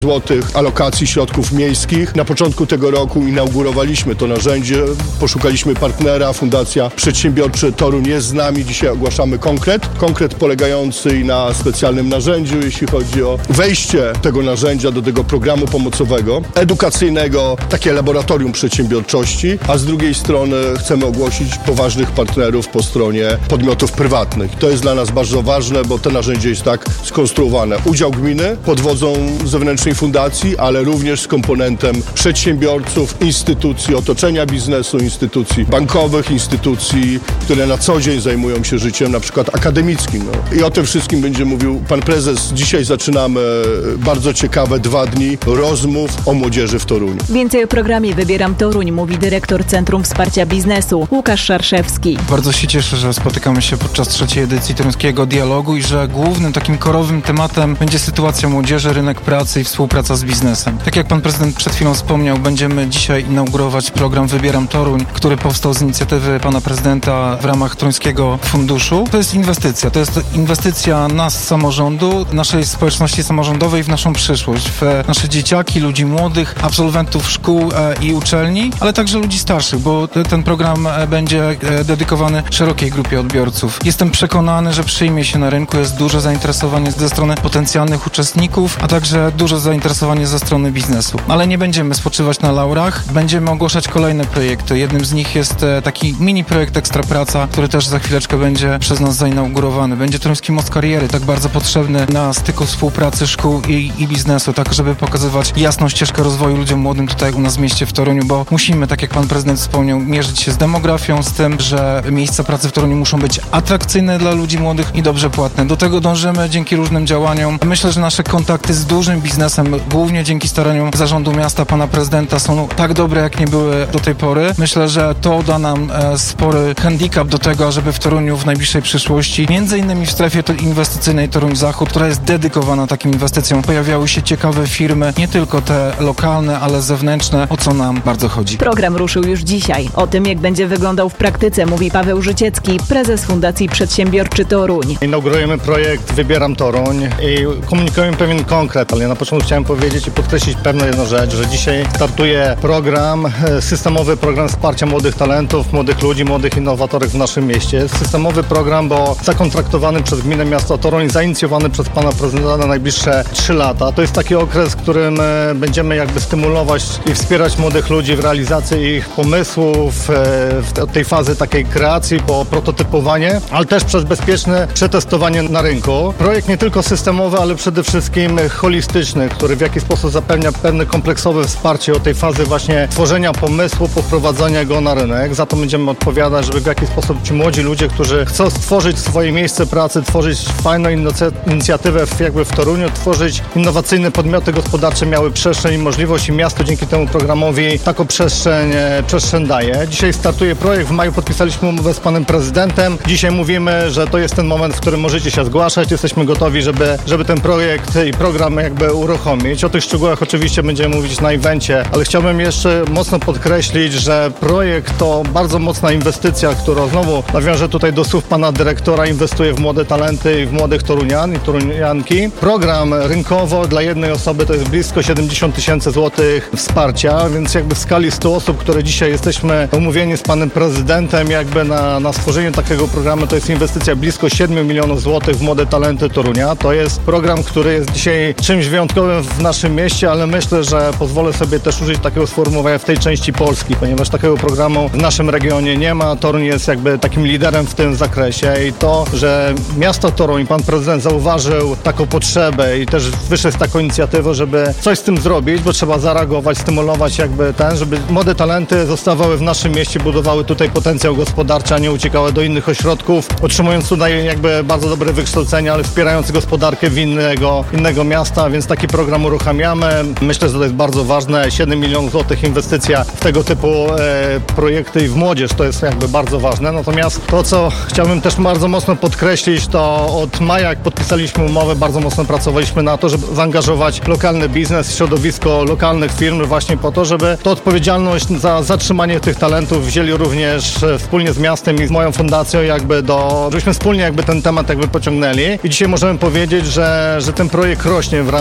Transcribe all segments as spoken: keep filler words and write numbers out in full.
złotych alokacji środków miejskich. Na początku tego roku inaugurowaliśmy to narzędzie, poszukaliśmy partnera, Fundacja Przedsiębiorczy Toruń jest z nami. Dzisiaj ogłaszamy konkret. Konkret polegający na specjalnym narzędziu, jeśli chodzi o wejście tego narzędzia do tego programu pomocowego, edukacyjnego, takie laboratorium przedsiębiorczości, a z drugiej strony chcemy ogłosić poważnych partnerów po stronie podmiotów prywatnych. To jest dla nas bardzo ważne, bo to narzędzie jest tak skonstruowane. Udział gminy pod wodzą zewnętrznej fundacji, ale również z komponentem przedsiębiorców, instytucji, otoczenia biznesu, instytucji bankowych, instytucji, które na co dzień zajmują się życiem, na przykład akademickim. No. I o tym wszystkim będzie mówił pan prezes. Dzisiaj zaczynamy bardzo ciekawe dwa dni rozmów o młodzieży w Toruniu. Więcej o programie Wybieram Toruń mówi dyrektor Centrum Wsparcia Biznesu Łukasz Szarszewski. Bardzo się cieszę, że spotykamy się podczas trzeciej edycji Toruńskiego Dialogu i że głównym takim korowym tematem będzie sytuacja młodzieży, rynek pracy i współpraca z biznesem. Tak jak pan prezydent przed chwilą wspomniał, będziemy dzisiaj inaugurować program Wybieram Toruń, który powstał z inicjatywy pana prezydenta w ramach Toruńskiego Funduszu. To jest inwestycja. To jest inwestycja nas, samorządu, naszej społeczności samorządowej w naszą przyszłość, w nasze dzieciaki, ludzi młodych, absolwentów szkół i uczelni, ale także ludzi starszych, bo ten program będzie dedykowany szerokiej grupie odbiorców. Jestem przekonany, że przyjmie się na rynku, jest duże zainteresowanie ze strony potencjalnych uczestników, a także duże zainteresowanie ze strony biznesu. Ale nie będziemy spoczywać na laurach, będziemy ogłaszać kolejne projekty. Jednym z nich jest taki mini projekt Ekstra Praca, który też za chwileczkę będzie przez nas zainaugurowany. Będzie Toruński Most Kariery, tak bardzo potrzebny na styku współpracy szkół i, i biznesu, tak żeby pokazywać jasną ścieżkę rozwoju ludziom młodym tutaj u nas w mieście w Toruniu, bo musimy, tak jak pan prezydent wspomniał, mierzyć się z demografią, z tym, że miejsca pracy w Toruniu muszą być atrakcyjne dla ludzi młodych i dobrze płatne. Do tego dążymy dzięki różnym działaniom. Myślę, że nasze kontakty z dużym biznesem, głównie dzięki staraniom zarządu miasta, pana prezydenta, są tak dobre, jak nie były do tej pory. Myślę, że to da nam e, spory handicap do tego, żeby w Toruniu w najbliższej przyszłości, między innymi w strefie inwestycyjnej Toruń Zachód, która jest dedykowana takim inwestycjom, pojawiały się ciekawe firmy, nie tylko te lokalne, ale zewnętrzne, o co nam bardzo chodzi. Program ruszył już dzisiaj. O tym, jak będzie wyglądał w praktyce, mówi Paweł Życiecki, prezes Fundacji Przedsiębiorczy Toruń. Inaugurujemy projekt Wybieram Toruń i komunikujemy pewien konkret, ale ja na początku chciałem powiedzieć i podkreślić pewną jedną rzecz, że dzisiaj startuje program, systemowy program wsparcia młodych talentów, młodych ludzi, młodych innowatorów w naszym mieście. Systemowy program, bo zakontraktowany przez Gminę Miasta Toruń, zainicjowany przez pana prezydenta na najbliższe trzy lata. To jest taki okres, w którym będziemy jakby stymulować i wspierać młodych ludzi w realizacji ich pomysłów, w tej fazy takiej kreacji po prototypowanie, ale też przez bezpieczne przetestowanie na rynku. Projekt nie tylko systemowy, ale przede wszystkim holistyczny, który w jakiś sposób zapewnia pewne kompleksowe wsparcie od tej fazy właśnie tworzenia pomysłu, poprowadzenia go na rynek. Za to będziemy odpowiadać, żeby w jakiś sposób ci młodzi ludzie, którzy chcą stworzyć swoje miejsce pracy, tworzyć fajną inicjatywę w, jakby w Toruniu, tworzyć innowacyjne podmioty gospodarcze, miały przestrzeń i możliwość i miasto dzięki temu programowi taką przestrzeń, przestrzeń daje. Dzisiaj startuje projekt, w maju podpisaliśmy umowę z panem prezydentem. Dzisiaj mówimy, że to jest ten moment, w którym możecie się zgłaszać. Jesteśmy gotowi, żeby, żeby ten projekt i program jakby uruchomić. O tych szczegółach oczywiście będziemy mówić na evencie, ale chciałbym jeszcze mocno podkreślić, że projekt to bardzo mocna inwestycja, która znowu nawiążę tutaj do słów pana dyrektora, inwestuje w młode talenty i w młodych Torunian i Torunianki. Program rynkowo dla jednej osoby to jest blisko siedemdziesiąt tysięcy złotych wsparcia, więc jakby w skali stu osób, które dzisiaj jesteśmy umówieni z panem prezydentem jakby na, na stworzenie takiego programu, to jest inwestycja blisko siedmiu milionów złotych w młode talenty Torunia. To jest program, który jest dzisiaj czymś wyjątkowym w naszym mieście, ale myślę, że pozwolę sobie też użyć takiego sformułowania w tej części Polski, ponieważ takiego programu w naszym regionie nie ma. Toruń jest jakby takim liderem w tym zakresie i to, że miasto Toruń, pan prezydent zauważył taką potrzebę i też wyszedł z taką inicjatywą, żeby coś z tym zrobić, bo trzeba zareagować, stymulować jakby ten, żeby młode talenty zostawały w naszym mieście, budowały tutaj potencjał gospodarczy, a nie uciekały do innych ośrodków, otrzymując tutaj jakby bardzo dobre wykształcenie, ale wspierając gospodarkę w innego, innego miasta, więc taki program uruchamiamy. Myślę, że to jest bardzo ważne. siedem milionów złotych inwestycja w tego typu e, projekty i w młodzież to jest jakby bardzo ważne. Natomiast to, co chciałbym też bardzo mocno podkreślić, to od maja, jak podpisaliśmy umowę, bardzo mocno pracowaliśmy na to, żeby zaangażować lokalny biznes, środowisko lokalnych firm właśnie po to, żeby to odpowiedzialność za zatrzymanie tych talentów wzięli również wspólnie z miastem i z moją fundacją jakby do, żebyśmy wspólnie jakby ten temat jakby pociągnęli. I dzisiaj możemy powiedzieć, że, że ten projekt rośnie w ramach jakby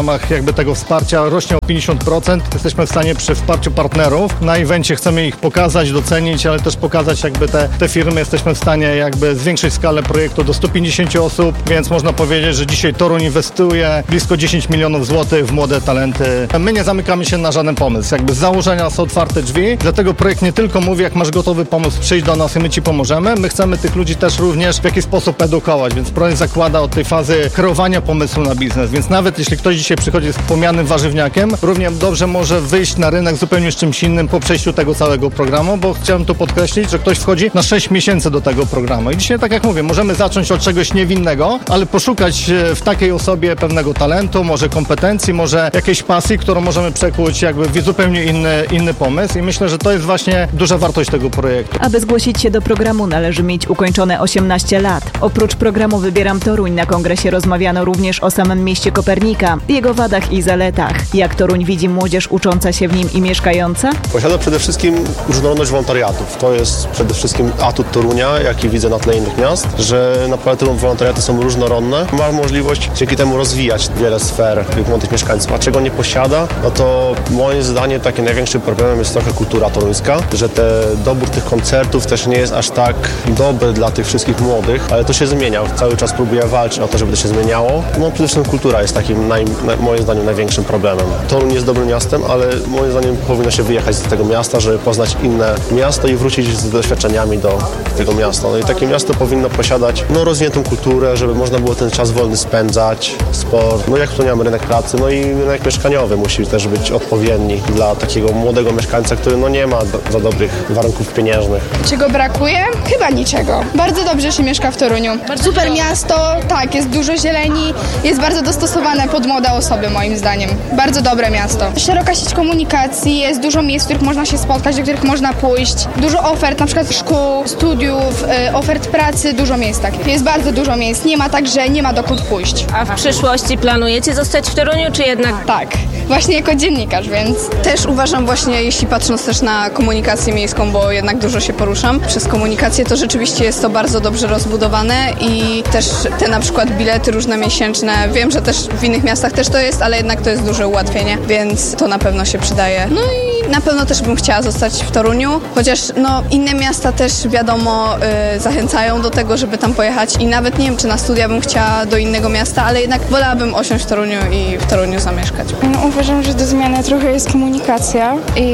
jakby tego wsparcia rośnie o pięćdziesiąt procent. Jesteśmy w stanie przy wsparciu partnerów. Na evencie chcemy ich pokazać, docenić, ale też pokazać jakby te, te firmy. Jesteśmy w stanie jakby zwiększyć skalę projektu do stu pięćdziesięciu osób, więc można powiedzieć, że dzisiaj Toruń inwestuje blisko dziesięć milionów złotych w młode talenty. My nie zamykamy się na żaden pomysł. Jakby z założenia są otwarte drzwi, dlatego projekt nie tylko mówi, jak masz gotowy pomysł, przyjdź do nas i my ci pomożemy. My chcemy tych ludzi też również w jakiś sposób edukować, więc projekt zakłada od tej fazy kreowania pomysłu na biznes, więc nawet jeśli ktoś dzisiaj przychodzi z wspomnianym warzywniakiem, równie dobrze może wyjść na rynek zupełnie z czymś innym po przejściu tego całego programu, bo chciałem tu podkreślić, że ktoś wchodzi na sześć miesięcy do tego programu. I dzisiaj, tak jak mówię, możemy zacząć od czegoś niewinnego, ale poszukać w takiej osobie pewnego talentu, może kompetencji, może jakiejś pasji, którą możemy przekuć jakby w zupełnie inny, inny pomysł i myślę, że to jest właśnie duża wartość tego projektu. Aby zgłosić się do programu, należy mieć ukończone osiemnaście lat. Oprócz programu Wybieram Toruń na kongresie rozmawiano również o samym mieście Kopernika, jego wadach i zaletach. Jak Toruń widzi młodzież ucząca się w nim i mieszkająca? Posiada przede wszystkim różnorodność wolontariatów. To jest przede wszystkim atut Torunia, jaki widzę na tle innych miast, że naprawdę te wolontariaty są różnorodne. Ma możliwość dzięki temu rozwijać wiele sfer młodych mieszkańców, a czego nie posiada, no to moim zdaniem takim największym problemem jest trochę kultura toruńska, że te dobór tych koncertów też nie jest aż tak dobry dla tych wszystkich młodych, ale to się zmienia. Cały czas próbuję walczyć o to, żeby to się zmieniało. No przede wszystkim kultura jest takim naj, naj, moim zdaniem największym problemem. Toruń jest dobrym miastem, ale moim zdaniem powinno się wyjechać z tego miasta, żeby poznać inne miasto i wrócić z doświadczeniami do tego miasta. No i takie miasto powinno posiadać no, rozwiniętą kulturę, żeby można było ten czas wolny spędzać, sport. No jak wspomniałem, rynek pracy, no i rynek mieszkaniowy musi też być odpowiedni dla takiego młodego mieszkańca, który no nie ma do, za dobrych warunków pieniężnych. Czego brakuje? Chyba niczego. Bardzo dobrze się mieszka w Toruniu. Super miasto, tak, jest dużo zieleni, jest bardzo dostosowane pod młode osoby moim zdaniem. Bardzo dobre miasto. Szeroka sieć komunikacji, jest dużo miejsc, w których można się spotkać, do których można pójść. Dużo ofert, na przykład szkół, studiów, y, ofert pracy, dużo miejsc takich. Jest bardzo dużo miejsc, nie ma tak, że nie ma dokąd pójść. A w przyszłości planujecie zostać w Toruniu, czy jednak? Tak, właśnie jako dziennikarz, więc... Też uważam właśnie, jeśli patrząc też na komunikację miejską, bo jednak dużo się poruszam, przez komunikację to rzeczywiście jest to bardzo dobrze rozbudowane i też te na przykład bilety różne miesięczne, wiem, że też w innych miastach też to jest, ale jednak to jest duże ułatwienie, więc to na pewno się przydaje. No i na pewno też bym chciała zostać w Toruniu, chociaż no inne miasta też wiadomo y, zachęcają do tego, żeby tam pojechać i nawet nie wiem, czy na studia bym chciała do innego miasta, ale jednak wolałabym osiąść w Toruniu i w Toruniu zamieszkać. No, uważam, że do zmiany trochę jest komunikacja i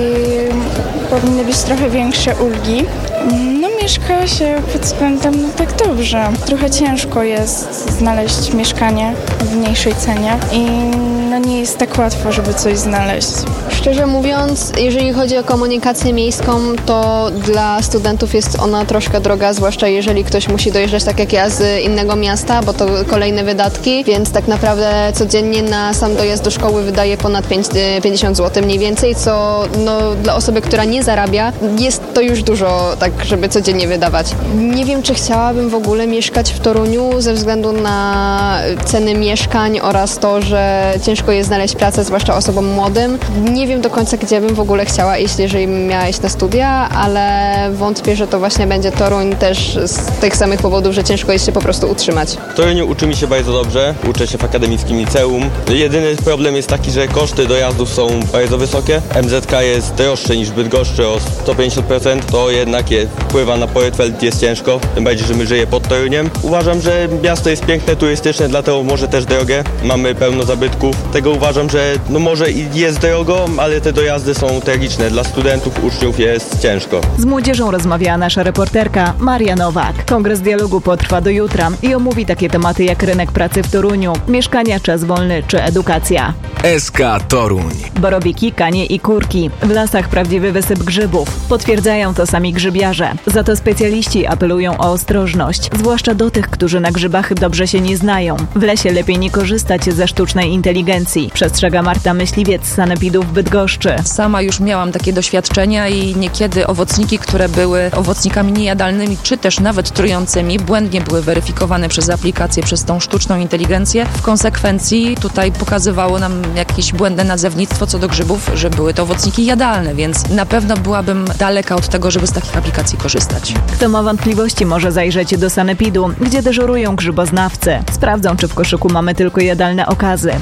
powinny być trochę większe ulgi. No mieszka się pod względem no tak dobrze. Trochę ciężko jest znaleźć mieszkanie w mniejszej cenie i no nie jest tak łatwo, żeby coś znaleźć. Szczerze mówiąc, jeżeli chodzi o komunikację miejską, to dla studentów jest ona troszkę droga, zwłaszcza jeżeli ktoś musi dojeżdżać tak jak ja z innego miasta, bo to kolejne wydatki, więc tak naprawdę codziennie na sam dojazd do szkoły wydaje ponad pięćdziesiąt złotych mniej więcej, co no, dla osoby, która nie zarabia, jest to już dużo, tak żeby codziennie wydawać. Nie wiem, czy chciałabym w ogóle mieszkać w Toruniu ze względu na ceny mieszkań oraz to, że ciężko jest znaleźć pracę, zwłaszcza osobom młodym. Nie wiem do końca, gdzie bym w ogóle chciała iść, jeżeli bym miała iść na studia, ale wątpię, że to właśnie będzie Toruń też z tych samych powodów, że ciężko jest się po prostu utrzymać. W Toruniu uczy mi się bardzo dobrze, uczę się w akademickim liceum. Jedyny problem jest taki, że koszty dojazdów są bardzo wysokie. M Z K jest droższe niż Bydgoszczy o sto pięćdziesiąt procent, to jednak je, wpływa na portfel, jest ciężko, tym bardziej, że my żyjemy pod Toruniem. Uważam, że miasto jest piękne, turystyczne, dlatego może też drogie. Mamy pełno zabytków. Tego uważam, że no może jest drogo, ale te dojazdy są tragiczne. Dla studentów, uczniów jest ciężko. Z młodzieżą rozmawiała nasza reporterka Maria Nowak. Kongres Dialogu potrwa do jutra i omówi takie tematy jak rynek pracy w Toruniu, mieszkania, czas wolny czy edukacja. S K Toruń. Borowiki, kanie i kurki. W lasach prawdziwy wysyp grzybów. Potwierdzają to sami grzybiarze. Za to specjaliści apelują o ostrożność, zwłaszcza do tych, którzy na grzybach dobrze się nie znają. W lesie lepiej nie korzystać ze sztucznej inteligencji, przestrzega Marta Myśliwiec z Sanepidu w Bydgoszczy. Sama już miałam takie doświadczenia i niekiedy owocniki, które były owocnikami niejadalnymi, czy też nawet trującymi, błędnie były weryfikowane przez aplikację, przez tą sztuczną inteligencję. W konsekwencji tutaj pokazywało nam jakieś błędne nazewnictwo co do grzybów, że były to owocniki jadalne, więc na pewno byłabym daleka od tego, żeby z takich aplikacji korzystać. Kto ma wątpliwości, może zajrzeć do Sanepidu, gdzie dyżurują grzyboznawcy. Sprawdzą, czy w koszyku mamy tylko jadalne okazy. W naszym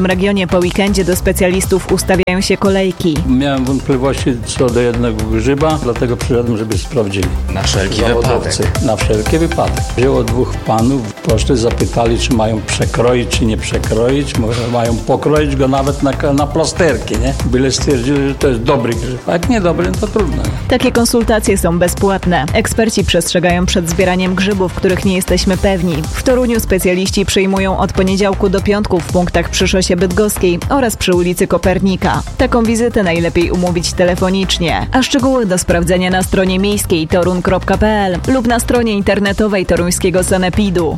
naszym regionie po weekendzie do specjalistów ustawiają się kolejki. Miałem wątpliwości co do jednego grzyba, dlatego przyszedłem, żeby sprawdzili. Na wszelki wypadek. Na wszelki wypadek. Wzięło dwóch panów, poszli, zapytali, czy mają przekroić, czy nie przekroić. Może mają pokroić go nawet na, na plasterki, nie? Byle stwierdzili, że to jest dobry grzyb. A jak niedobry, no to trudno. Nie? Takie konsultacje są bezpłatne. Eksperci przestrzegają przed zbieraniem grzybów, których nie jesteśmy pewni. W Toruniu specjaliści przyjmują od poniedziałku do piątku w punktach przy szosie bydgoskiej oraz przy ulicy Kopernika. Taką wizytę najlepiej umówić telefonicznie, a szczegóły do sprawdzenia na stronie miejskiej torun kropka p l lub na stronie internetowej toruńskiego sanepidu.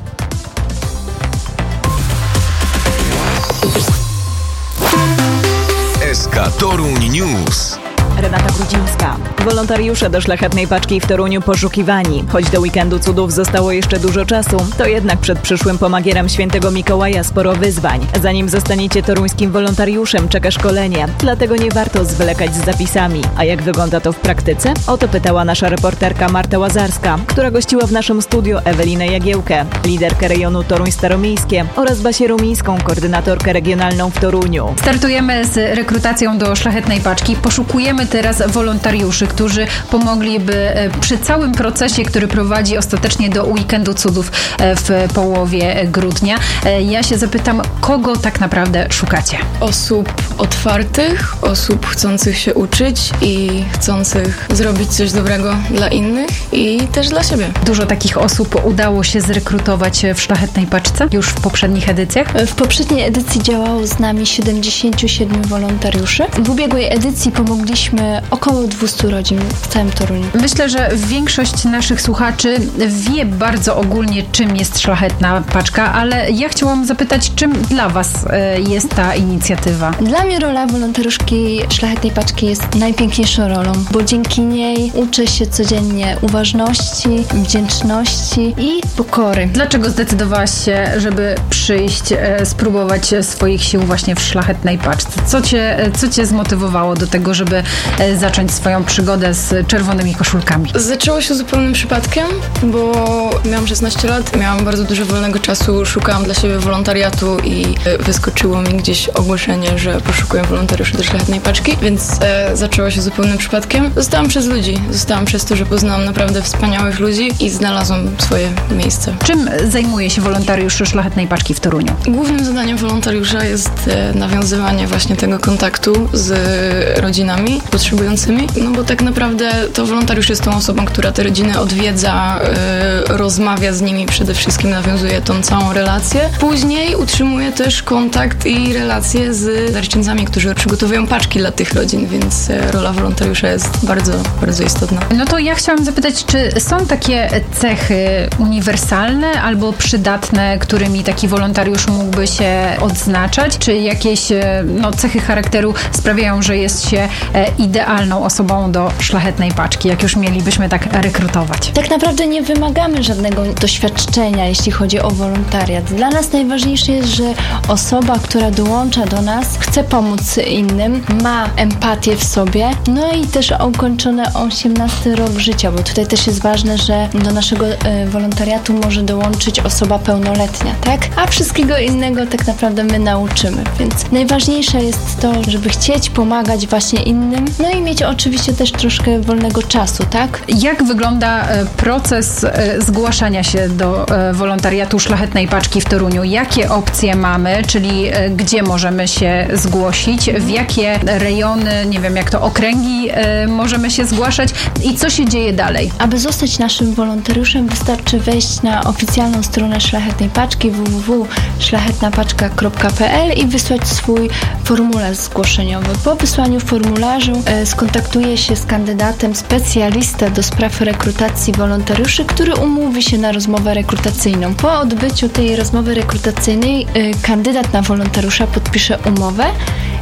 S K Toruń News. Renata Grudzińska. Wolontariusze do Szlachetnej Paczki w Toruniu poszukiwani. Choć do weekendu cudów zostało jeszcze dużo czasu, to jednak przed przyszłym pomagierem Świętego Mikołaja sporo wyzwań. Zanim zostaniecie toruńskim wolontariuszem, czeka szkolenie, dlatego nie warto zwlekać z zapisami. A jak wygląda to w praktyce? O to pytała nasza reporterka Marta Łazarska, która gościła w naszym studio Ewelinę Jagiełkę, liderkę rejonu Toruń-Staromiejskie, oraz Basię Rumińską, koordynatorkę regionalną w Toruniu. Startujemy z rekrutacją do Szlachetnej Paczki. Poszukujemy teraz wolontariuszy, którzy pomogliby przy całym procesie, który prowadzi ostatecznie do weekendu cudów w połowie grudnia. Ja się zapytam, kogo tak naprawdę szukacie? Osób otwartych, osób chcących się uczyć i chcących zrobić coś dobrego dla innych i też dla siebie. Dużo takich osób udało się zrekrutować w Szlachetnej Paczce już w poprzednich edycjach? W poprzedniej edycji działało z nami siedemdziesięciu siedmiu wolontariuszy. W ubiegłej edycji pomogliśmy około dwieście rodzin w całym Toruniu. Myślę, że większość naszych słuchaczy wie bardzo ogólnie, czym jest Szlachetna Paczka, ale ja chciałam zapytać, czym dla Was jest ta inicjatywa? Dla mnie rola wolontariuszki Szlachetnej Paczki jest najpiękniejszą rolą, bo dzięki niej uczę się codziennie uważności, wdzięczności i pokory. Dlaczego zdecydowałaś się, żeby przyjść, spróbować swoich sił właśnie w Szlachetnej Paczce? Co Cię, co cię zmotywowało do tego, żeby zacząć swoją przygodę z czerwonymi koszulkami? Zaczęło się zupełnym przypadkiem, bo miałam szesnaście lat, miałam bardzo dużo wolnego czasu, szukałam dla siebie wolontariatu i wyskoczyło mi gdzieś ogłoszenie, że poszukuję wolontariuszy do Szlachetnej Paczki, więc e, zaczęło się zupełnym przypadkiem. Zostałam przez ludzi, zostałam przez to, że poznałam naprawdę wspaniałych ludzi i znalazłam swoje miejsce. Czym zajmuje się wolontariusz Szlachetnej Paczki w Toruniu? Głównym zadaniem wolontariusza jest e, nawiązywanie właśnie tego kontaktu z rodzinami potrzebującymi, no bo tak naprawdę to wolontariusz jest tą osobą, która te rodziny odwiedza, yy, rozmawia z nimi, przede wszystkim nawiązuje tą całą relację. Później utrzymuje też kontakt i relacje z darczyńcami, którzy przygotowują paczki dla tych rodzin, więc yy, rola wolontariusza jest bardzo, bardzo istotna. No to ja chciałam zapytać, czy są takie cechy uniwersalne albo przydatne, którymi taki wolontariusz mógłby się odznaczać? Czy jakieś no, cechy charakteru sprawiają, że jest się idealną osobą do Szlachetnej Paczki, jak już mielibyśmy tak rekrutować? Tak naprawdę nie wymagamy żadnego doświadczenia, jeśli chodzi o wolontariat. Dla nas najważniejsze jest, że osoba, która dołącza do nas, chce pomóc innym, ma empatię w sobie, no i też ukończony osiemnasty rok życia, bo tutaj też jest ważne, że do naszego e, wolontariatu może dołączyć osoba pełnoletnia, tak? A wszystkiego innego tak naprawdę my nauczymy, więc najważniejsze jest to, żeby chcieć pomagać właśnie innym, no i mieć oczywiście też troszkę wolnego czasu, tak? Jak wygląda proces zgłaszania się do wolontariatu Szlachetnej Paczki w Toruniu? Jakie opcje mamy, czyli gdzie możemy się zgłosić, w jakie rejony, nie wiem jak to, okręgi możemy się zgłaszać i co się dzieje dalej? Aby zostać naszym wolontariuszem, wystarczy wejść na oficjalną stronę Szlachetnej Paczki w w w kropka szlachetna paczka kropka p l i wysłać swój formularz zgłoszeniowy. Po wysłaniu formularzu e, skontaktuje się z kandydatem specjalista do spraw rekrutacji wolontariuszy, który umówi się na rozmowę rekrutacyjną. Po odbyciu tej rozmowy rekrutacyjnej e, kandydat na wolontariusza podpisze umowę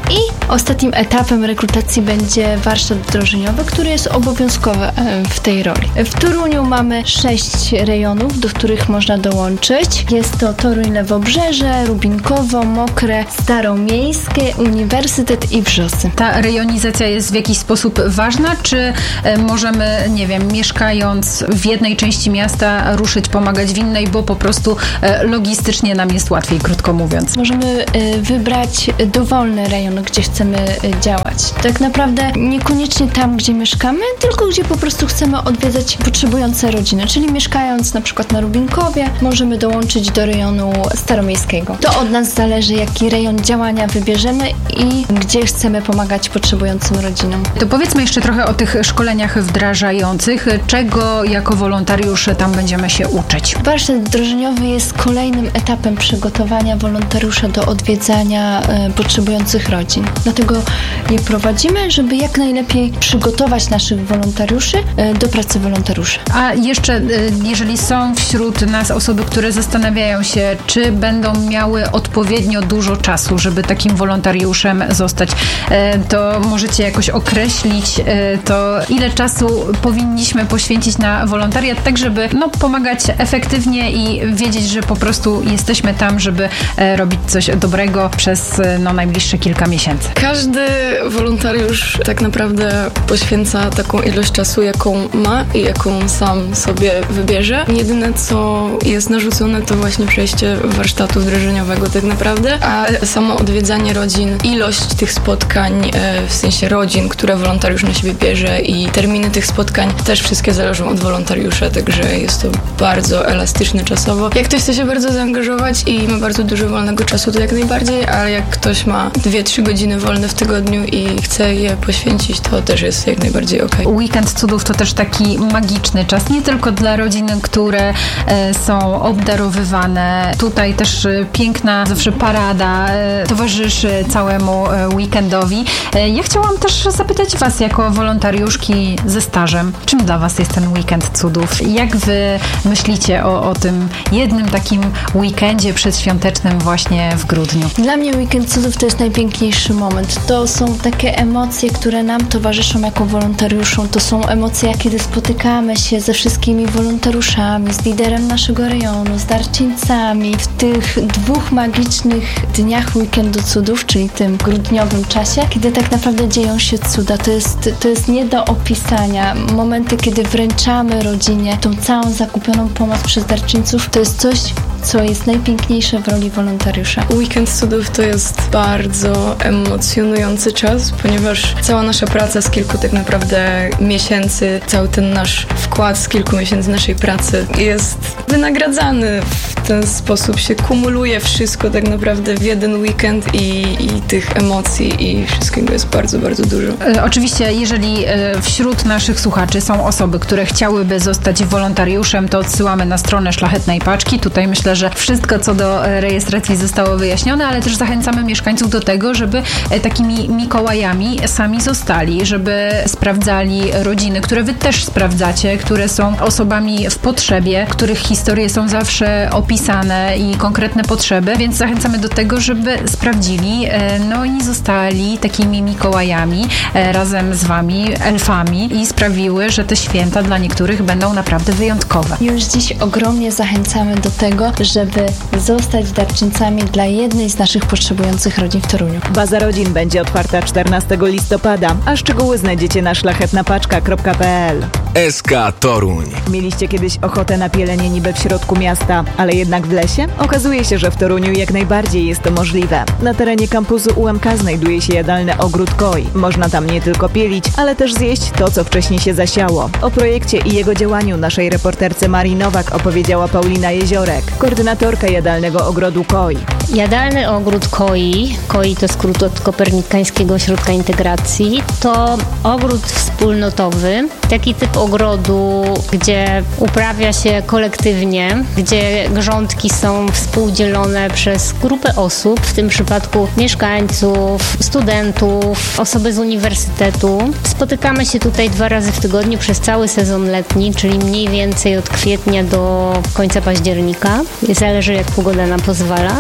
I ostatnim etapem rekrutacji będzie warsztat wdrożeniowy, który jest obowiązkowy w tej roli. W Toruniu mamy sześć rejonów, do których można dołączyć. Jest to Toruń Lewobrzeże, Rubinkowo, Mokre, Staromiejskie, Uniwersytet i Wrzosy. Ta rejonizacja jest w jakiś sposób ważna, czy możemy, nie wiem, mieszkając w jednej części miasta ruszyć, pomagać w innej, bo po prostu logistycznie nam jest łatwiej, krótko mówiąc? Możemy wybrać dowolny rejon, gdzie chcemy działać. Tak naprawdę niekoniecznie tam, gdzie mieszkamy, tylko gdzie po prostu chcemy odwiedzać potrzebujące rodziny, czyli mieszkając na przykład na Rubinkowie, możemy dołączyć do rejonu staromiejskiego. To od nas zależy, jaki rejon działania wybierzemy i gdzie chcemy pomagać potrzebującym rodzinom. To powiedzmy jeszcze trochę o tych szkoleniach wdrażających. Czego jako wolontariusze tam będziemy się uczyć? Warsztat wdrożeniowy jest kolejnym etapem przygotowania wolontariusza do odwiedzania e, potrzebujących rodzin. Dlatego je prowadzimy, żeby jak najlepiej przygotować naszych wolontariuszy e, do pracy wolontariuszy. A jeszcze, e, jeżeli są wśród nas osoby, które zastanawiają się, czy będą miały odpowiednio dużo czasu, żeby takim wolontariuszem zostać, e, to możecie jakoś określić e, to, ile czasu powinniśmy poświęcić na wolontariat, tak żeby no, pomagać efektywnie i wiedzieć, że po prostu jesteśmy tam, żeby e, robić coś dobrego przez no, najbliższe kilka miesięcy. Każdy wolontariusz tak naprawdę poświęca taką ilość czasu, jaką ma i jaką sam sobie wybierze. Jedyne, co jest narzucone, to właśnie przejście warsztatu wdrożeniowego tak naprawdę, a samo odwiedzanie rodzin, ilość tych spotkań, w sensie rodzin, które wolontariusz na siebie bierze i terminy tych spotkań też wszystkie zależą od wolontariusza, także jest to bardzo elastyczne czasowo. Jak ktoś chce się bardzo zaangażować i ma bardzo dużo wolnego czasu, to jak najbardziej, ale jak ktoś ma dwie trzy godziny wolne w tygodniu i chce je poświęcić, to też jest jak najbardziej okej. Weekend Cudów to też taki magiczny czas, nie tylko dla rodzin, które e, są obdarowywane. Tutaj też e, piękna zawsze parada e, towarzyszy całemu e, weekendowi. E, ja chciałam też zapytać Was jako wolontariuszki ze stażem, czym dla Was jest ten Weekend Cudów? Jak Wy myślicie o, o tym jednym takim weekendzie przedświątecznym właśnie w grudniu? Dla mnie Weekend Cudów to jest najpiękniejszy moment. To są takie emocje, które nam towarzyszą jako wolontariuszom. To są emocje, kiedy spotykamy się ze wszystkimi wolontariuszami, z liderem naszego rejonu, z darczyńcami. W tych dwóch magicznych dniach Weekendu Cudów, czyli tym grudniowym czasie, kiedy tak naprawdę dzieją się cuda. To jest, to jest nie do opisania. Momenty, kiedy wręczamy rodzinie tą całą zakupioną pomoc przez darczyńców, to jest coś, co jest najpiękniejsze w roli wolontariusza. Weekend Cudów to jest bardzo emocjonujący czas, ponieważ cała nasza praca z kilku tak naprawdę miesięcy, cały ten nasz wkład z kilku miesięcy naszej pracy jest wynagradzany w ten sposób, się kumuluje wszystko tak naprawdę w jeden weekend i, i tych emocji i wszystkiego jest bardzo, bardzo dużo. E, oczywiście, jeżeli e, wśród naszych słuchaczy są osoby, które chciałyby zostać wolontariuszem, to odsyłamy na stronę Szlachetnej Paczki. Tutaj myślę, że wszystko co do rejestracji zostało wyjaśnione, ale też zachęcamy mieszkańców do tego, żeby takimi Mikołajami sami zostali, żeby sprawdzali rodziny, które wy też sprawdzacie, które są osobami w potrzebie, których historie są zawsze opisane i konkretne potrzeby, więc zachęcamy do tego, żeby sprawdzili, no i zostali takimi Mikołajami razem z wami, elfami i sprawiły, że te święta dla niektórych będą naprawdę wyjątkowe. Już dziś ogromnie zachęcamy do tego, żeby zostać darczyńcami dla jednej z naszych potrzebujących rodzin w Toruniu. Baza Rodzin będzie otwarta czternastego listopada, a szczegóły znajdziecie na szlachetna paczka kropka p l. S K Toruń. Mieliście kiedyś ochotę na pielenie niby w środku miasta, ale jednak w lesie? Okazuje się, że w Toruniu jak najbardziej jest to możliwe. Na terenie kampusu U M K znajduje się jadalny ogród Koi. Można tam nie tylko pielić, ale też zjeść to, co wcześniej się zasiało. O projekcie i jego działaniu naszej reporterce Marii Nowak opowiedziała Paulina Jeziorek, koordynatorka jadalnego ogrodu Koi. Jadalny ogród Koi, Koi to skrót od Kopernikańskiego Ośrodka Integracji, to ogród wspólnotowy, taki typ ogrodu, gdzie uprawia się kolektywnie, gdzie grządki są współdzielone przez grupę osób, w tym przypadku mieszkańców, studentów, osoby z uniwersytetu. Spotykamy się tutaj dwa razy w tygodniu przez cały sezon letni, czyli mniej więcej od kwietnia do końca października. Zależy, jak pogoda nam pozwala. I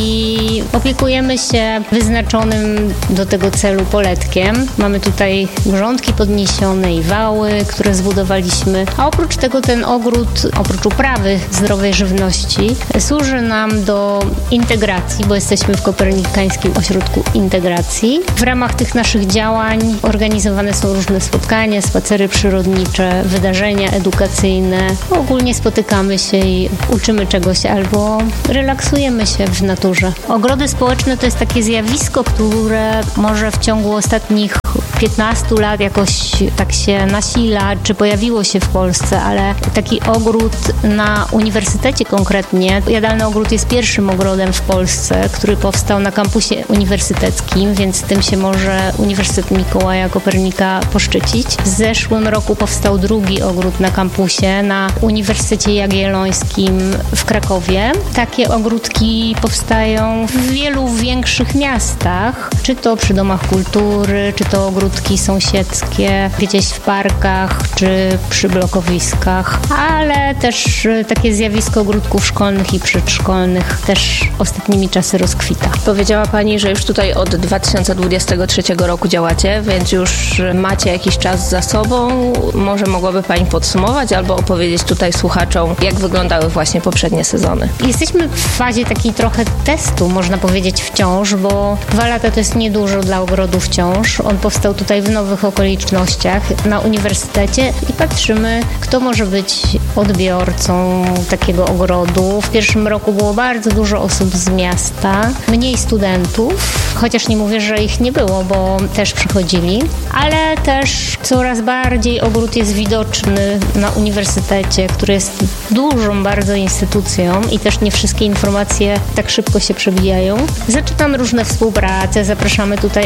i opiekujemy się wyznaczonym do tego celu poletkiem. Mamy tutaj grządki podniesione i wały, które zbudowaliśmy, a oprócz tego ten ogród, oprócz uprawy zdrowej żywności, służy nam do integracji, bo jesteśmy w Kopernikańskim Ośrodku Integracji. W ramach tych naszych działań organizowane są różne spotkania, spacery przyrodnicze, wydarzenia edukacyjne. Ogólnie spotykamy się i uczymy czegoś albo relaksujemy się w naturze. Ogrody społeczne to jest takie zjawisko, które może w ciągu ostatnich piętnastu lat jakoś tak się nasila, czy pojawiło się w Polsce, ale taki ogród na uniwersytecie konkretnie, Jadalny Ogród jest pierwszym ogrodem w Polsce, który powstał na kampusie uniwersyteckim, więc tym się może Uniwersytet Mikołaja Kopernika poszczycić. W zeszłym roku powstał drugi ogród na kampusie na Uniwersytecie Jagiellońskim w Krakowie. Takie ogródki powstają w wielu większych miastach, czy to przy domach kultury, czy to ogródki sąsiedzkie, gdzieś w parkach, czy przy blokowiskach, ale też takie zjawisko ogródków szkolnych i przedszkolnych też ostatnimi czasy rozkwita. Powiedziała Pani, że już tutaj od dwa tysiące dwudziestego trzeciego roku działacie, więc już macie jakiś czas za sobą. Może mogłaby Pani podsumować albo opowiedzieć tutaj słuchaczom, jak wyglądały właśnie poprzednie sezony? Jesteśmy w fazie takiej trochę testu, można powiedzieć, wciąż, bo dwa lata to jest niedużo dla ogrodu wciąż. On powstał tutaj w nowych okolicznościach na uniwersytecie i patrzymy, kto może być odbiorcą takiego ogrodu. W pierwszym roku było bardzo dużo osób z miasta, mniej studentów, chociaż nie mówię, że ich nie było, bo też przychodzili, ale też coraz bardziej ogród jest widoczny na uniwersytecie, który jest dużą bardzo instytucją i też nie wszystkie informacje tak szybko się przebijają. Zaczynamy różne współprace, zapraszamy tutaj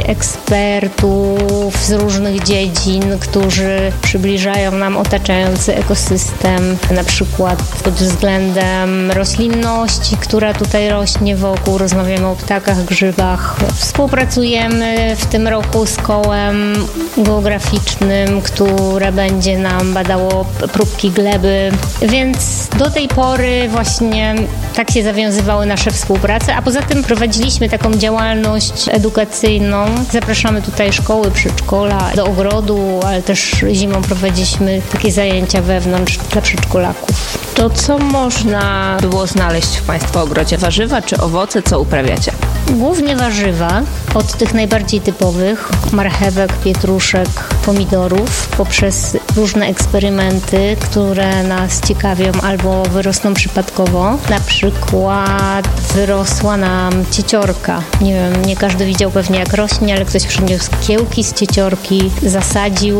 ekspertów z różnych dziedzin, którzy przybliżają nam otaczający ekosystem, na przykład pod względem roślinności, która tutaj rośnie wokół, rozmawiamy o ptakach, grzybach. Współpracujemy w tym roku z kołem geograficznym, które będzie nam badało próbki gleby, więc do tej pory właśnie tak się zawiązywały nasze współprace, a poza tym prowadziliśmy taką działalność edukacyjną. Zapraszamy tutaj szkoły, przedszkola do ogrodu, ale też zimą prowadziliśmy takie zajęcia wewnątrz dla przedszkolaków. To co można było znaleźć w Państwa ogrodzie? Warzywa czy owoce? Co uprawiacie? Głównie warzywa, od tych najbardziej typowych, marchewek, pietruszek, pomidorów, poprzez różne eksperymenty, które nas ciekawią albo wyrosną przypadkowo. Na przykład wyrosła nam cieciorka. Nie wiem, nie każdy widział pewnie jak rośnie, ale ktoś przyniósł kiełki z cieciorki, zasadził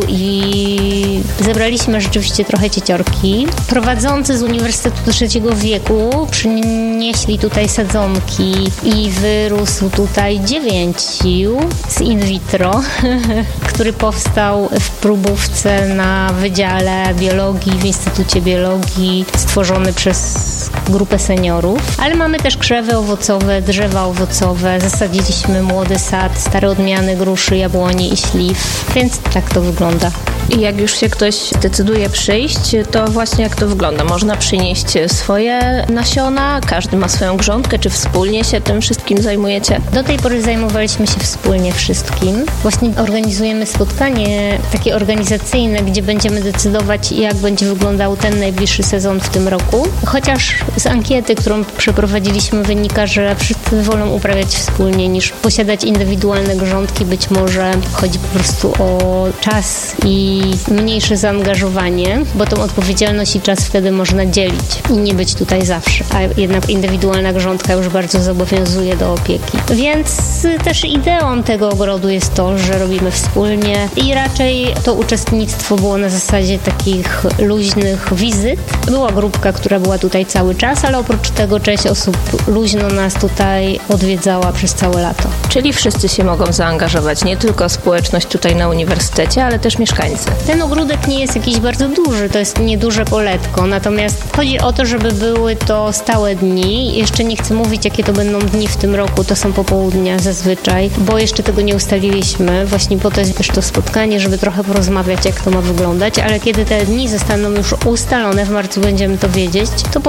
i zebraliśmy rzeczywiście trochę cieciorki. Prowadzący z Uniwersytetu trzeciego wieku przynieśli tutaj sadzonki i wyrósł tutaj dziewięciu z in vitro, który powstał w próbówce na Wydziale Biologii w Instytucie Biologii, stworzony przez grupę seniorów. Ale mamy też krzewy owocowe, drzewa owocowe, zasadziliśmy młody sad, stare odmiany gruszy, jabłoni i śliw, więc tak to wygląda. I jak już się ktoś decyduje przyjść, to właśnie jak to wygląda? Można przynieść swoje nasiona, każdy ma swoją grządkę, czy wspólnie się tym wszystkim zajmujecie? Do tej pory zajmowaliśmy się wspólnie wszystkim. Właśnie organizujemy spotkanie takie organizacyjne, gdzie będziemy decydować, jak będzie wyglądał ten najbliższy sezon w tym roku. Chociaż z ankiety, którą przeprowadziliśmy, wynika, że wszyscy wolą uprawiać wspólnie niż posiadać indywidualne grządki. Być może chodzi po prostu o czas i mniejsze zaangażowanie, bo tą odpowiedzialność i czas wtedy można dzielić i nie być tutaj zawsze, a jednak indywidualna grządka już bardzo zobowiązuje do opieki. Więc też ideą tego ogrodu jest to, że robimy wspólnie i raczej to uczestnictwo było na zasadzie takich luźnych wizyt. Była grupka, która była tutaj cały czas, ale oprócz tego część osób luźno nas tutaj odwiedzała przez całe lato. Czyli wszyscy się mogą zaangażować, nie tylko społeczność tutaj na uniwersytecie, ale też mieszkańcy. Ten ogródek nie jest jakiś bardzo duży, to jest nieduże poletko, natomiast chodzi o to, żeby były to stałe dni. Jeszcze nie chcę mówić, jakie to będą dni w tym roku, to są popołudnia zazwyczaj, bo jeszcze tego nie ustaliliśmy. Właśnie po to jest też to spotkanie, żeby trochę porozmawiać, jak to ma wyglądać, ale kiedy te dni zostaną już ustalone, w marcu będziemy to wiedzieć, to po prostu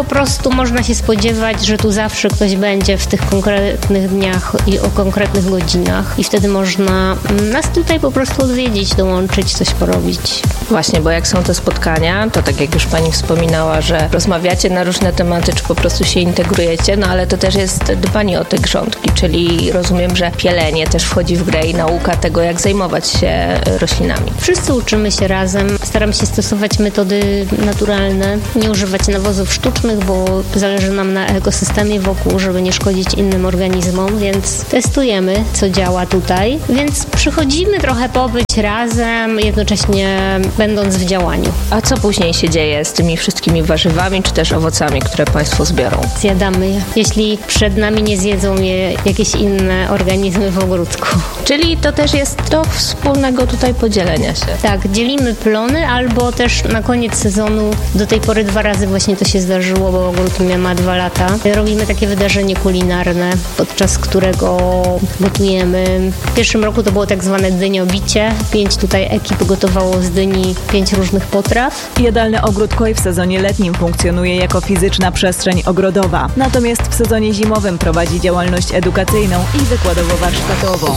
prostu można się spodziewać, że tu zawsze ktoś będzie w tych konkretnych dniach i o konkretnych godzinach i wtedy można nas tutaj po prostu odwiedzić, dołączyć, coś porobić. Właśnie, bo jak są te spotkania, to tak jak już pani wspominała, że rozmawiacie na różne tematy, czy po prostu się integrujecie, no ale to też jest dbanie o te grządki, czyli rozumiem, że pielenie też wchodzi w grę i nauka tego, jak zajmować się roślinami. Wszyscy uczymy się razem, staramy się stosować metody naturalne, nie używać nawozów sztucznych, bo zależy nam na ekosystemie wokół, żeby nie szkodzić innym organizmom, więc testujemy, co działa tutaj, więc przychodzimy trochę pobyć razem, jednocześnie będąc w działaniu. A co później się dzieje z tymi wszystkimi warzywami, czy też owocami, które państwo zbiorą? Zjadamy je, jeśli przed nami nie zjedzą je jakieś inne organizmy w ogródku. Czyli to też jest do wspólnego tutaj podzielenia się. Tak, dzielimy plony, albo też na koniec sezonu, do tej pory dwa razy właśnie to się zdarzyło, bo ogród ma dwa lata. Robimy takie wydarzenie kulinarne, podczas którego gotujemy. W pierwszym roku to było tak zwane dyniobicie. Pięć tutaj ekip gotowało z dyni pięć różnych potraw. Jadalny ogród Koi w sezonie letnim funkcjonuje jako fizyczna przestrzeń ogrodowa. Natomiast w sezonie zimowym prowadzi działalność edukacyjną i wykładowo-warsztatową.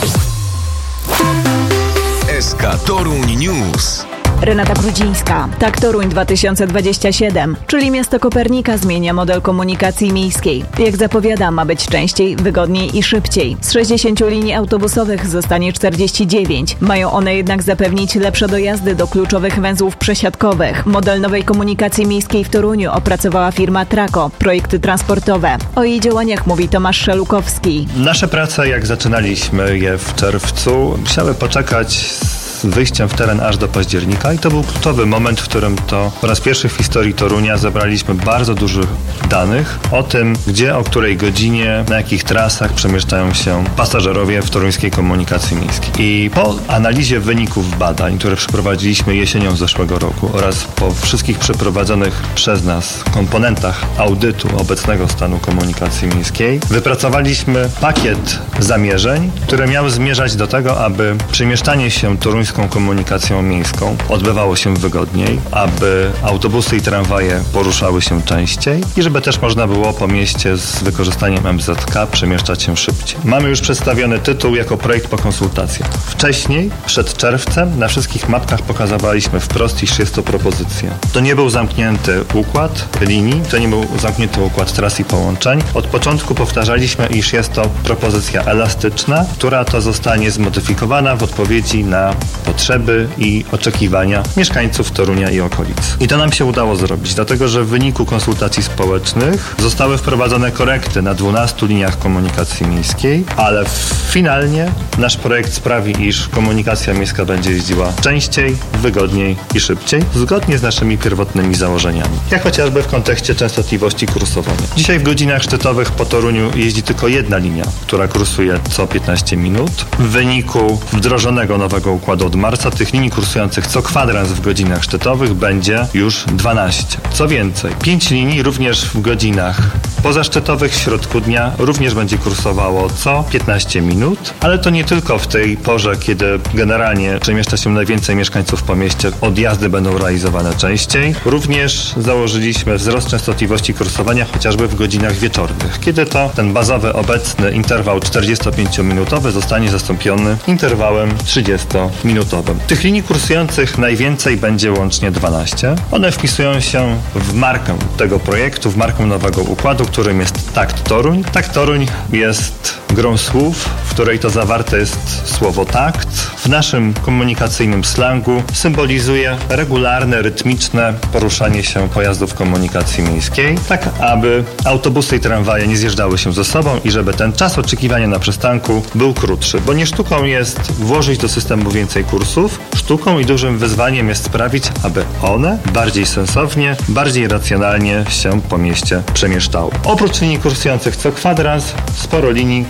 S K Toruń News. Renata Grudzińska. Tak Toruń dwa tysiące dwadzieścia siedem, czyli miasto Kopernika, zmienia model komunikacji miejskiej. Jak zapowiada, ma być częściej, wygodniej i szybciej. Z sześćdziesięciu linii autobusowych zostanie czterdzieści dziewięć. Mają one jednak zapewnić lepsze dojazdy do kluczowych węzłów przesiadkowych. Model nowej komunikacji miejskiej w Toruniu opracowała firma Trako, projekty transportowe. O jej działaniach mówi Tomasz Szelukowski. Nasze prace, jak zaczynaliśmy je w czerwcu, musiały poczekać z wyjściem w teren aż do października i to był kluczowy moment, w którym to po raz pierwszy w historii Torunia zebraliśmy bardzo dużo danych o tym, gdzie, o której godzinie, na jakich trasach przemieszczają się pasażerowie w toruńskiej komunikacji miejskiej. I po analizie wyników badań, które przeprowadziliśmy jesienią zeszłego roku oraz po wszystkich przeprowadzonych przez nas komponentach audytu obecnego stanu komunikacji miejskiej, wypracowaliśmy pakiet zamierzeń, które miały zmierzać do tego, aby przemieszczanie się toruńską komunikacją miejską odbywało się wygodniej, aby autobusy i tramwaje poruszały się częściej i żeby też można było po mieście z wykorzystaniem M Z K przemieszczać się szybciej. Mamy już przedstawiony tytuł jako projekt po konsultacjach. Wcześniej, przed czerwcem, na wszystkich mapkach pokazywaliśmy wprost, iż jest to propozycja. To nie był zamknięty układ linii, to nie był zamknięty układ tras i połączeń. Od początku powtarzaliśmy, iż jest to propozycja elastyczna, która to zostanie zmodyfikowana w odpowiedzi na potrzeby i oczekiwania mieszkańców Torunia i okolic. I to nam się udało zrobić, dlatego że w wyniku konsultacji społecznych zostały wprowadzone korekty na dwunastu liniach komunikacji miejskiej, ale finalnie nasz projekt sprawi, iż komunikacja miejska będzie jeździła częściej, wygodniej i szybciej, zgodnie z naszymi pierwotnymi założeniami. Jak chociażby w kontekście częstotliwości kursowania. Dzisiaj w godzinach szczytowych po Toruniu jeździ tylko jedna linia, która kursuje co piętnaście minut. W wyniku wdrożonego nowego układu od marca tych linii kursujących co kwadrans w godzinach szczytowych będzie już dwanaście. Co więcej, pięć linii również w godzinach pozaszczytowych w środku dnia również będzie kursowało co piętnaście minut, ale to nie tylko w tej porze, kiedy generalnie przemieszcza się najwięcej mieszkańców po mieście, odjazdy będą realizowane częściej. Również założyliśmy wzrost częstotliwości kursowania chociażby w godzinach wieczornych, kiedy to ten bazowy obecny interwał czterdziestopięciominutowy zostanie zastąpiony interwałem trzydziestominutowym. Tych linii kursujących najwięcej będzie łącznie dwanaście. One wpisują się w markę tego projektu, w markę nowego układu, którym jest Takt Toruń. Takt Toruń jest grą słów, w której to zawarte jest słowo takt. W naszym komunikacyjnym slangu symbolizuje regularne, rytmiczne poruszanie się pojazdów komunikacji miejskiej, tak aby autobusy i tramwaje nie zjeżdżały się ze sobą i żeby ten czas oczekiwania na przystanku był krótszy, bo nie sztuką jest włożyć do systemu więcej kursów, sztuką i dużym wyzwaniem jest sprawić, aby one bardziej sensownie, bardziej racjonalnie się po mieście przemieszczały. Oprócz linii kursujących co kwadrans, sporo linii to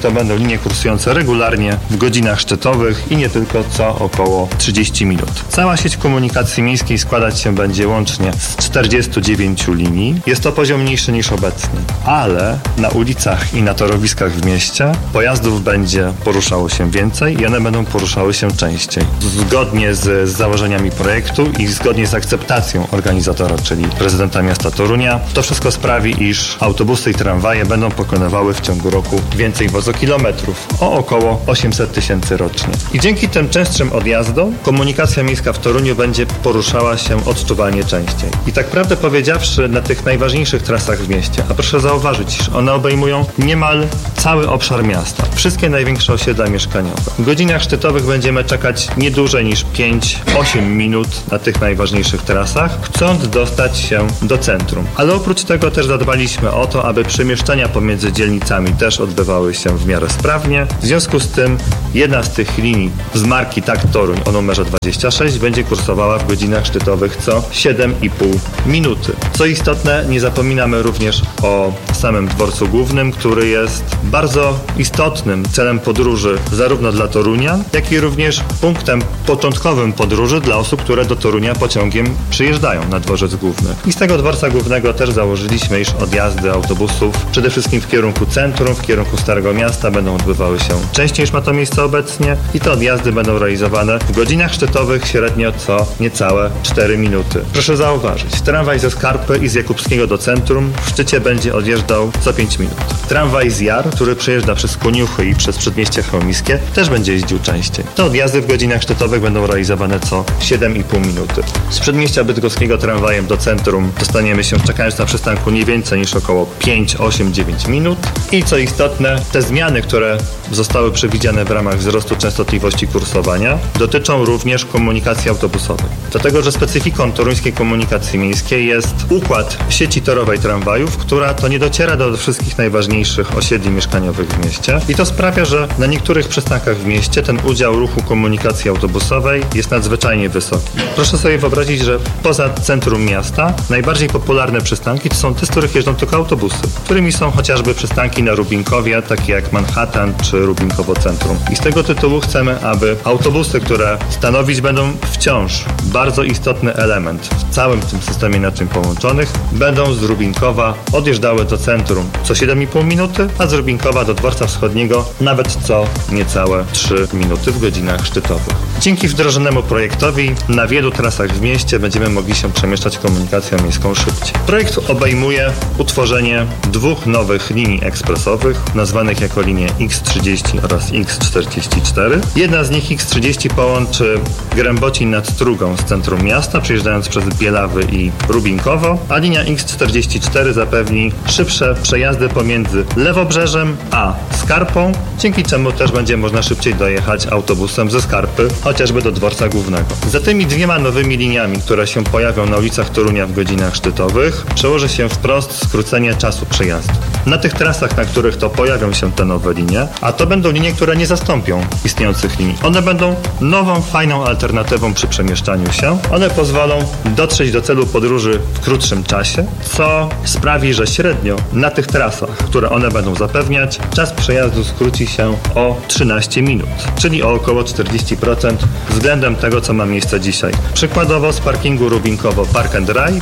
to będą linie kursujące regularnie w godzinach szczytowych i nie tylko co około trzydzieści minut. Cała sieć komunikacji miejskiej składać się będzie łącznie z czterdziestu dziewięciu linii. Jest to poziom mniejszy niż obecnie, ale na ulicach i na torowiskach w mieście pojazdów będzie poruszało się więcej i one będą poruszały się częściej. Zgodnie z, z założeniami projektu i zgodnie z akceptacją organizatora, czyli prezydenta miasta Torunia, to wszystko sprawi, iż autobusy i tramwaje będą pokonywały w ciągu roku więcej wozokilometrów, o około osiemset tysięcy rocznie. I dzięki tym częstszym odjazdom komunikacja miejska w Toruniu będzie poruszała się odczuwalnie częściej. I tak prawdę powiedziawszy, na tych najważniejszych trasach w mieście, a proszę zauważyć, że one obejmują niemal cały obszar miasta, wszystkie największe osiedla mieszkaniowe. W godzinach szczytowych będziemy czekać nie dłużej niż pięć osiem minut na tych najważniejszych trasach, chcąc dostać się do centrum. Ale oprócz tego też zadbaliśmy o to, aby przemieszczenia pomiędzy dzielnicami też odbywały się w miarę sprawnie. W związku z tym jedna z tych linii z marki Tak Toruń o numerze dwadzieścia sześć będzie kursowała w godzinach szczytowych co siedem i pół minuty. Co istotne, nie zapominamy również o samym dworcu głównym, który jest bardzo istotnym celem podróży zarówno dla Torunian, jak i również punktem początkowym podróży dla osób, które do Torunia pociągiem przyjeżdżają na dworzec główny. I z tego dworca głównego też założyliśmy, iż odjazdy autobusów przede wszystkim w kierunku centrum, w kierunku Starego Miasta będą odbywały się częściej niż ma to miejsce obecnie i te odjazdy będą realizowane w godzinach szczytowych średnio co niecałe cztery minuty. Proszę zauważyć, tramwaj ze Skarpy i z Jakubskiego do centrum w szczycie będzie odjeżdżał co pięć minut. Tramwaj z Jar, który przejeżdża przez Koniuchy i przez Przedmieście Chełmiskie, też będzie jeździł częściej. Te odjazdy w godzinach szczytowych będą realizowane co siedem i pół minuty. Z Przedmieścia Bydgoskiego tramwajem do centrum dostaniemy się, czekając na przystanku, nie więcej niż około pięć, osiem, dziewięć minut. I co istotne, te zmiany, które zostały przewidziane w ramach wzrostu częstotliwości kursowania, dotyczą również komunikacji autobusowej. Dlatego, że specyfiką toruńskiej komunikacji miejskiej jest układ sieci torowej tramwajów, która to nie dociera do wszystkich najważniejszych osiedli mieszkaniowych w mieście. I to sprawia, że na niektórych przystankach w mieście ten udział ruchu komunikacji autobusowej jest nadzwyczajnie wysoki. Proszę sobie wyobrazić, że poza centrum miasta najbardziej popularne przystanki to są te, z których jeżdżą tylko autobusy, którymi są chociażby przystanki na Rubinkowie, takie jak Manhattan czy Rubinkowo Centrum. I z tego tytułu chcemy, aby autobusy, które stanowić będą wciąż bardzo istotny element w całym tym systemie naczyń połączonych, będą z Rubinkowa odjeżdżały do centrum co siedem i pół minuty, a z Rubinkowa do dworca wschodniego nawet co niecałe trzy minuty w godzinach szczytowych. Dzięki wdrożonemu projektowi na wielu trasach w mieście będziemy mogli się przemieszczać komunikacją miejską szybciej. Projekt obejmuje utworzenie dwóch nowych linii ekspresowych, nazwanych jako linie X trzydzieści oraz X czterdzieści cztery. Jedna z nich, X trzydzieści, połączy Grębocin nad Strugą z centrum miasta, przejeżdżając przez Bielawy i Rubinkowo, a linia X czterdzieści cztery zapewni szybsze przejazdy pomiędzy Lewobrzeżem a Skarpą, dzięki czemu też będzie można szybciej dojechać autobusem ze Skarpy, chociażby do dworca głównego. Za tymi dwiema nowymi liniami, które się pojawią na ulicach Torunia w godzinach szczytowych, przełoży się wprost skrócenie czasu przejazdu. Na tych trasach, na których to pojawią się te nowe linie, a to będą linie, które nie zastąpią istniejących linii. One będą nową, fajną alternatywą przy przemieszczaniu się. One pozwolą dotrzeć do celu podróży w krótszym czasie, co sprawi, że średnio na tych trasach, które one będą zapewniać, czas przejazdu skróci się o trzynaście minut, czyli o około czterdzieści procent względem tego, co ma miejsce dzisiaj. Przykładowo z parkingu Rubinkowo Park and Ride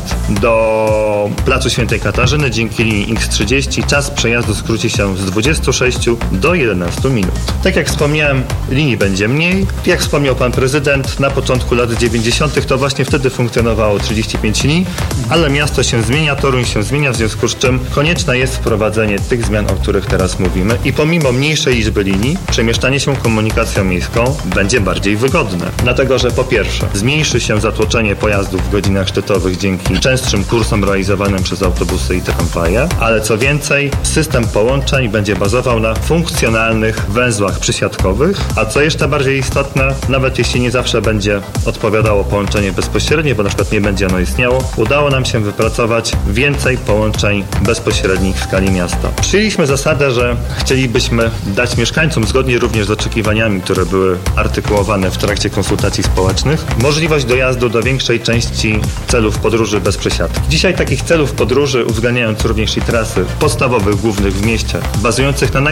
do Placu Świętej Katarzyny dzięki linii X trzydzieści czas przejazdu skróci się z dwudziestu sześciu do jedenastu minut. Tak jak wspomniałem, linii będzie mniej. Jak wspomniał pan prezydent, na początku lat dziewięćdziesiątych to właśnie wtedy funkcjonowało trzydzieści pięć linii, ale miasto się zmienia, Toruń się zmienia, w związku z czym konieczne jest wprowadzenie tych zmian, o których teraz mówimy i pomimo mniejszej liczby linii, przemieszczanie się komunikacją miejską będzie bardziej wygodne. Dlatego, że po pierwsze zmniejszy się zatłoczenie pojazdów w godzinach szczytowych dzięki częstszym kursom realizowanym przez autobusy i tramwaje, ale co więcej, system połączeń będzie bazował na funkcjonalnych węzłach przysiadkowych, a co jeszcze bardziej istotne, nawet jeśli nie zawsze będzie odpowiadało połączenie bezpośrednie, bo na przykład nie będzie ono istniało, udało nam się wypracować więcej połączeń bezpośrednich w skali miasta. Przyjęliśmy zasadę, że chcielibyśmy dać mieszkańcom, zgodnie również z oczekiwaniami, które były artykułowane w trakcie konsultacji społecznych, możliwość dojazdu do większej części celów podróży bez przesiadki. Dzisiaj takich celów podróży, uwzględniając również i trasy podstawowych, głównych w mieście, bazujących na najważniejszych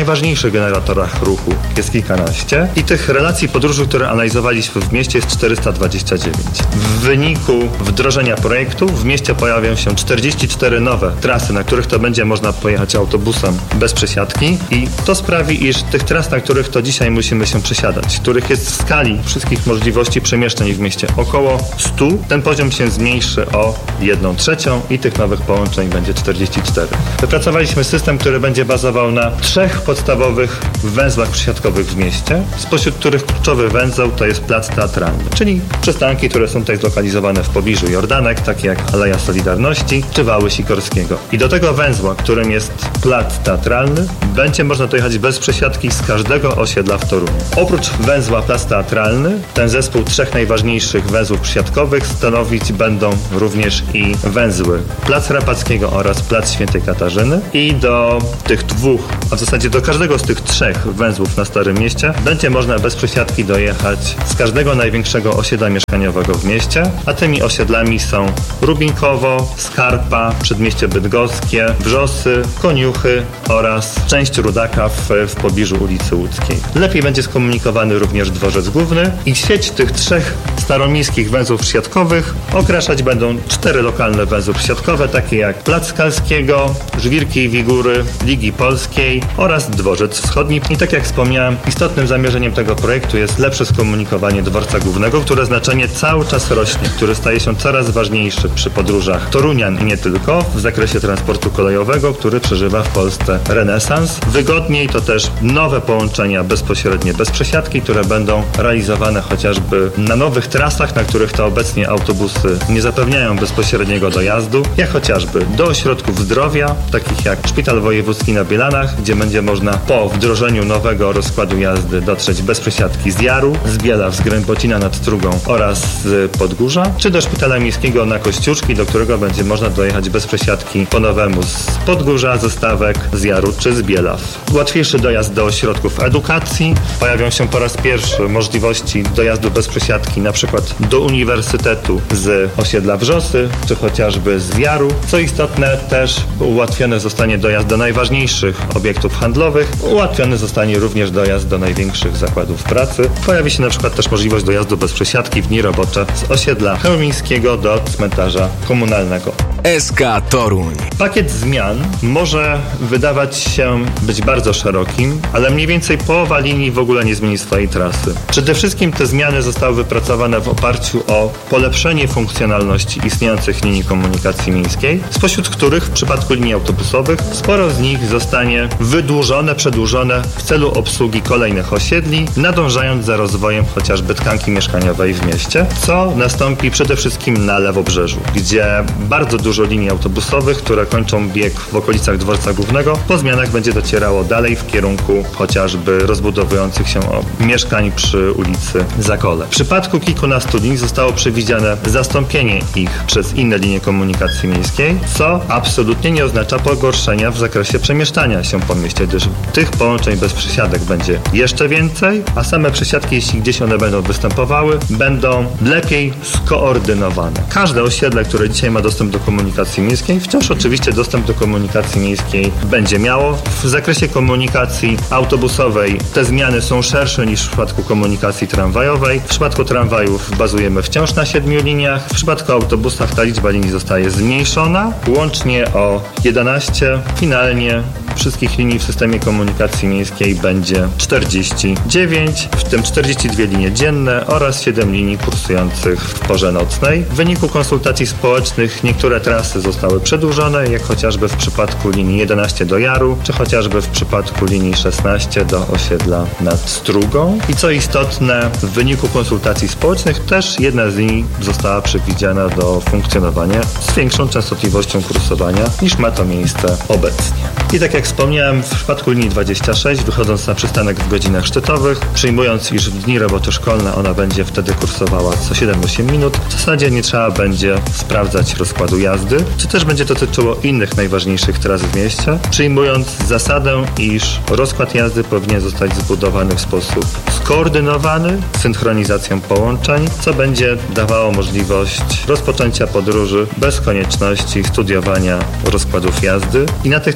najważniejszych generatorach ruchu jest kilkanaście i tych relacji podróży, które analizowaliśmy w mieście, jest czterysta dwadzieścia dziewięć. W wyniku wdrożenia projektu w mieście pojawią się czterdzieści cztery nowe trasy, na których to będzie można pojechać autobusem bez przesiadki i to sprawi, iż tych tras, na których to dzisiaj musimy się przesiadać, których jest w skali wszystkich możliwości przemieszczeń w mieście około stu, ten poziom się zmniejszy o jedną trzecią i tych nowych połączeń będzie czterdzieści cztery. Wypracowaliśmy system, który będzie bazował na trzech podstawowych węzłach przesiadkowych w mieście, spośród których kluczowy węzeł to jest plac teatralny, czyli przystanki, które są tutaj zlokalizowane w pobliżu Jordanek, takie jak Aleja Solidarności czy Wały Sikorskiego. I do tego węzła, którym jest plac teatralny, będzie można dojechać bez przesiadki z każdego osiedla w Toruniu. Oprócz węzła plac teatralny, ten zespół trzech najważniejszych węzłów przesiadkowych stanowić będą również i węzły plac Rapackiego oraz plac Świętej Katarzyny i do tych dwóch, a w zasadzie do każdego z tych trzech węzłów na Starym Mieście będzie można bez przesiadki dojechać z każdego największego osiedla mieszkaniowego w mieście, a tymi osiedlami są Rubinkowo, Skarpa, Przedmieście Bydgoskie, Wrzosy, Koniuchy oraz część Rudaka w, w pobliżu ulicy Łódzkiej. Lepiej będzie skomunikowany również dworzec główny i sieć tych trzech staromiejskich węzłów przesiadkowych okraszać będą cztery lokalne węzły przesiadkowe, takie jak Plac Skalskiego, Żwirki i Wigury, Ligi Polskiej oraz Dworzec Wschodni. I tak jak wspomniałem, istotnym zamierzeniem tego projektu jest lepsze skomunikowanie dworca głównego, które znaczenie cały czas rośnie, który staje się coraz ważniejszy przy podróżach torunian i nie tylko w zakresie transportu kolejowego, który przeżywa w Polsce renesans. Wygodniej to też nowe połączenia bezpośrednie, bez przesiadki, które będą realizowane chociażby na nowych trasach, na których to obecnie autobusy nie zapewniają bezpośredniego dojazdu, jak chociażby do ośrodków zdrowia, takich jak Szpital Wojewódzki na Bielanach, gdzie będzie można po wdrożeniu nowego rozkładu jazdy dotrzeć bez przesiadki z Jaru, z Bielaw, z Grębocina nad Strugą oraz z Podgórza, czy do Szpitala Miejskiego na Kościuszki, do którego będzie można dojechać bez przesiadki po nowemu z Podgórza, ze Stawek, z Jaru czy z Bielaw. Łatwiejszy dojazd do ośrodków edukacji. Pojawią się po raz pierwszy możliwości dojazdu bez przesiadki na przykład do uniwersytetu z osiedla Wrzosy, czy chociażby z Jaru. Co istotne, też ułatwiony zostanie dojazd do najważniejszych obiektów handlowych. Ułatwiony zostanie również dojazd do największych zakładów pracy. Pojawi się na przykład też możliwość dojazdu bez przesiadki w dni robocze z osiedla chełmińskiego do cmentarza komunalnego. S K Toruń. Pakiet zmian może wydawać się być bardzo szerokim, ale mniej więcej połowa linii w ogóle nie zmieni swojej trasy. Przede wszystkim te zmiany zostały wypracowane w oparciu o polepszenie funkcjonalności istniejących linii komunikacji miejskiej, spośród których w przypadku linii autobusowych sporo z nich zostanie wydłużone, przedłużone w celu obsługi kolejnych osiedli, nadążając za rozwojem chociażby tkanki mieszkaniowej w mieście, co nastąpi przede wszystkim na Lewobrzeżu, gdzie bardzo dużo linii autobusowych, które kończą bieg w okolicach dworca głównego, po zmianach będzie docierało dalej w kierunku chociażby rozbudowujących się mieszkań przy ulicy Zakole. W przypadku kilkunastu linii zostało przewidziane zastąpienie ich przez inne linie komunikacji miejskiej, co absolutnie nie oznacza pogorszenia w zakresie przemieszczania się po mieście, gdyż tych połączeń bez przesiadek będzie jeszcze więcej, a same przesiadki, jeśli gdzieś one będą występowały, będą lepiej skoordynowane. Każde osiedle, które dzisiaj ma dostęp do komunikacji miejskiej, wciąż oczywiście dostęp do komunikacji miejskiej będzie miało. W zakresie komunikacji autobusowej te zmiany są szersze niż w przypadku komunikacji tramwajowej. W przypadku tramwajów bazujemy wciąż na siedmiu liniach. W przypadku autobusów ta liczba linii zostaje zmniejszona, łącznie o jedenaście. Finalnie wszystkich linii w systemie komunikacji miejskiej będzie czterdzieści dziewięć, w tym czterdzieści dwie linie dzienne oraz siedem linii kursujących w porze nocnej. W wyniku konsultacji społecznych niektóre trasy zostały przedłużone, jak chociażby w przypadku linii jedenaście do Jaru, czy chociażby w przypadku linii szesnaście do osiedla nad Strugą. I co istotne, w wyniku konsultacji społecznych też jedna z linii została przewidziana do funkcjonowania z większą częstotliwością kursowania niż ma to miejsce obecnie. I tak jak wspomniałem, w przypadku linii dwadzieścia sześć, wychodząc na przystanek w godzinach szczytowych, przyjmując, iż w dni roboto-szkolne ona będzie wtedy kursowała co siedem do ośmiu minut, w zasadzie nie trzeba będzie sprawdzać rozkładu jazdy, czy też będzie dotyczyło innych najważniejszych tras w mieście, przyjmując zasadę, iż rozkład jazdy powinien zostać zbudowany w sposób skoordynowany, synchronizacją połączeń, co będzie dawało możliwość rozpoczęcia podróży bez konieczności studiowania rozkładów jazdy i na tych najważniejszych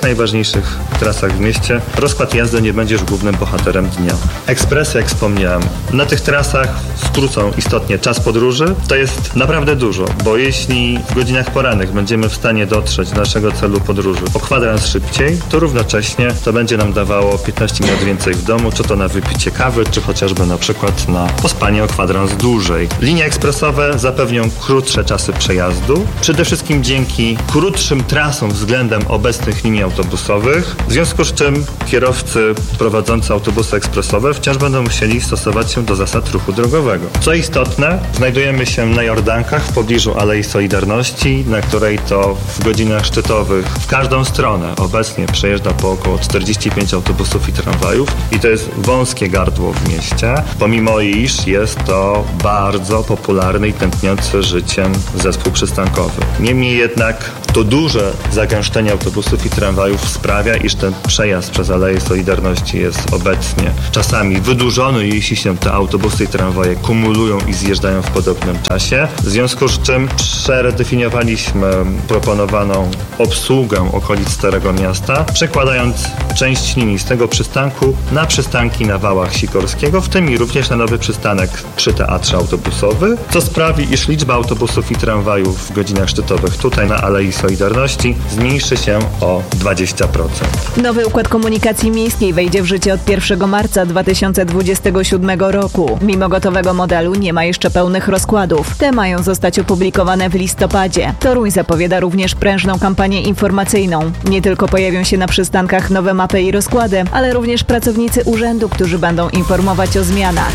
najważniejszych trasach w mieście, rozkład jazdy nie będzie już głównym bohaterem dnia. Ekspresy, jak wspomniałem, na tych trasach skrócą istotnie czas podróży. To jest naprawdę dużo, bo jeśli w godzinach porannych będziemy w stanie dotrzeć do naszego celu podróży o kwadrans szybciej, to równocześnie to będzie nam dawało piętnaście minut więcej w domu, czy to na wypicie kawy, czy chociażby na przykład na pospanie o kwadrans dłużej. Linie ekspresowe zapewnią krótsze czasy przejazdu, przede wszystkim dzięki krótszym trasom względem obecnych linii autobusowych, w związku z czym kierowcy prowadzący autobusy ekspresowe wciąż będą musieli stosować się do zasad ruchu drogowego. Co istotne, znajdujemy się na Jordankach w pobliżu Alei Solidarności, na której to w godzinach szczytowych w każdą stronę obecnie przejeżdża po około czterdzieści pięć autobusów i tramwajów i to jest wąskie gardło w mieście, pomimo iż jest to bardzo popularny i tętniący życiem zespół przystankowy. Niemniej jednak to duże zagęszczenie autobusów i tramwajów sprawia, iż ten przejazd przez Aleję Solidarności jest obecnie czasami wydłużony, jeśli się te autobusy i tramwaje kumulują i zjeżdżają w podobnym czasie, w związku z czym przedefiniowaliśmy proponowaną obsługę okolic Starego Miasta, przekładając część linii z tego przystanku na przystanki na Wałach Sikorskiego, w tym i również na nowy przystanek przy Teatrze Autobusowy, co sprawi, iż liczba autobusów i tramwajów w godzinach szczytowych tutaj na Alei Solidarności zmniejszy się o dwadzieścia procent. Nowy układ komunikacji miejskiej wejdzie w życie od pierwszego marca dwa tysiące dwudziestego siódmego roku. Mimo gotowego modelu nie ma jeszcze pełnych rozkładów. Te mają zostać opublikowane w listopadzie. Toruń zapowiada również prężną kampanię informacyjną. Nie tylko pojawią się na przystankach nowe mapy i rozkłady, ale również pracownicy urzędu, którzy będą informować o zmianach.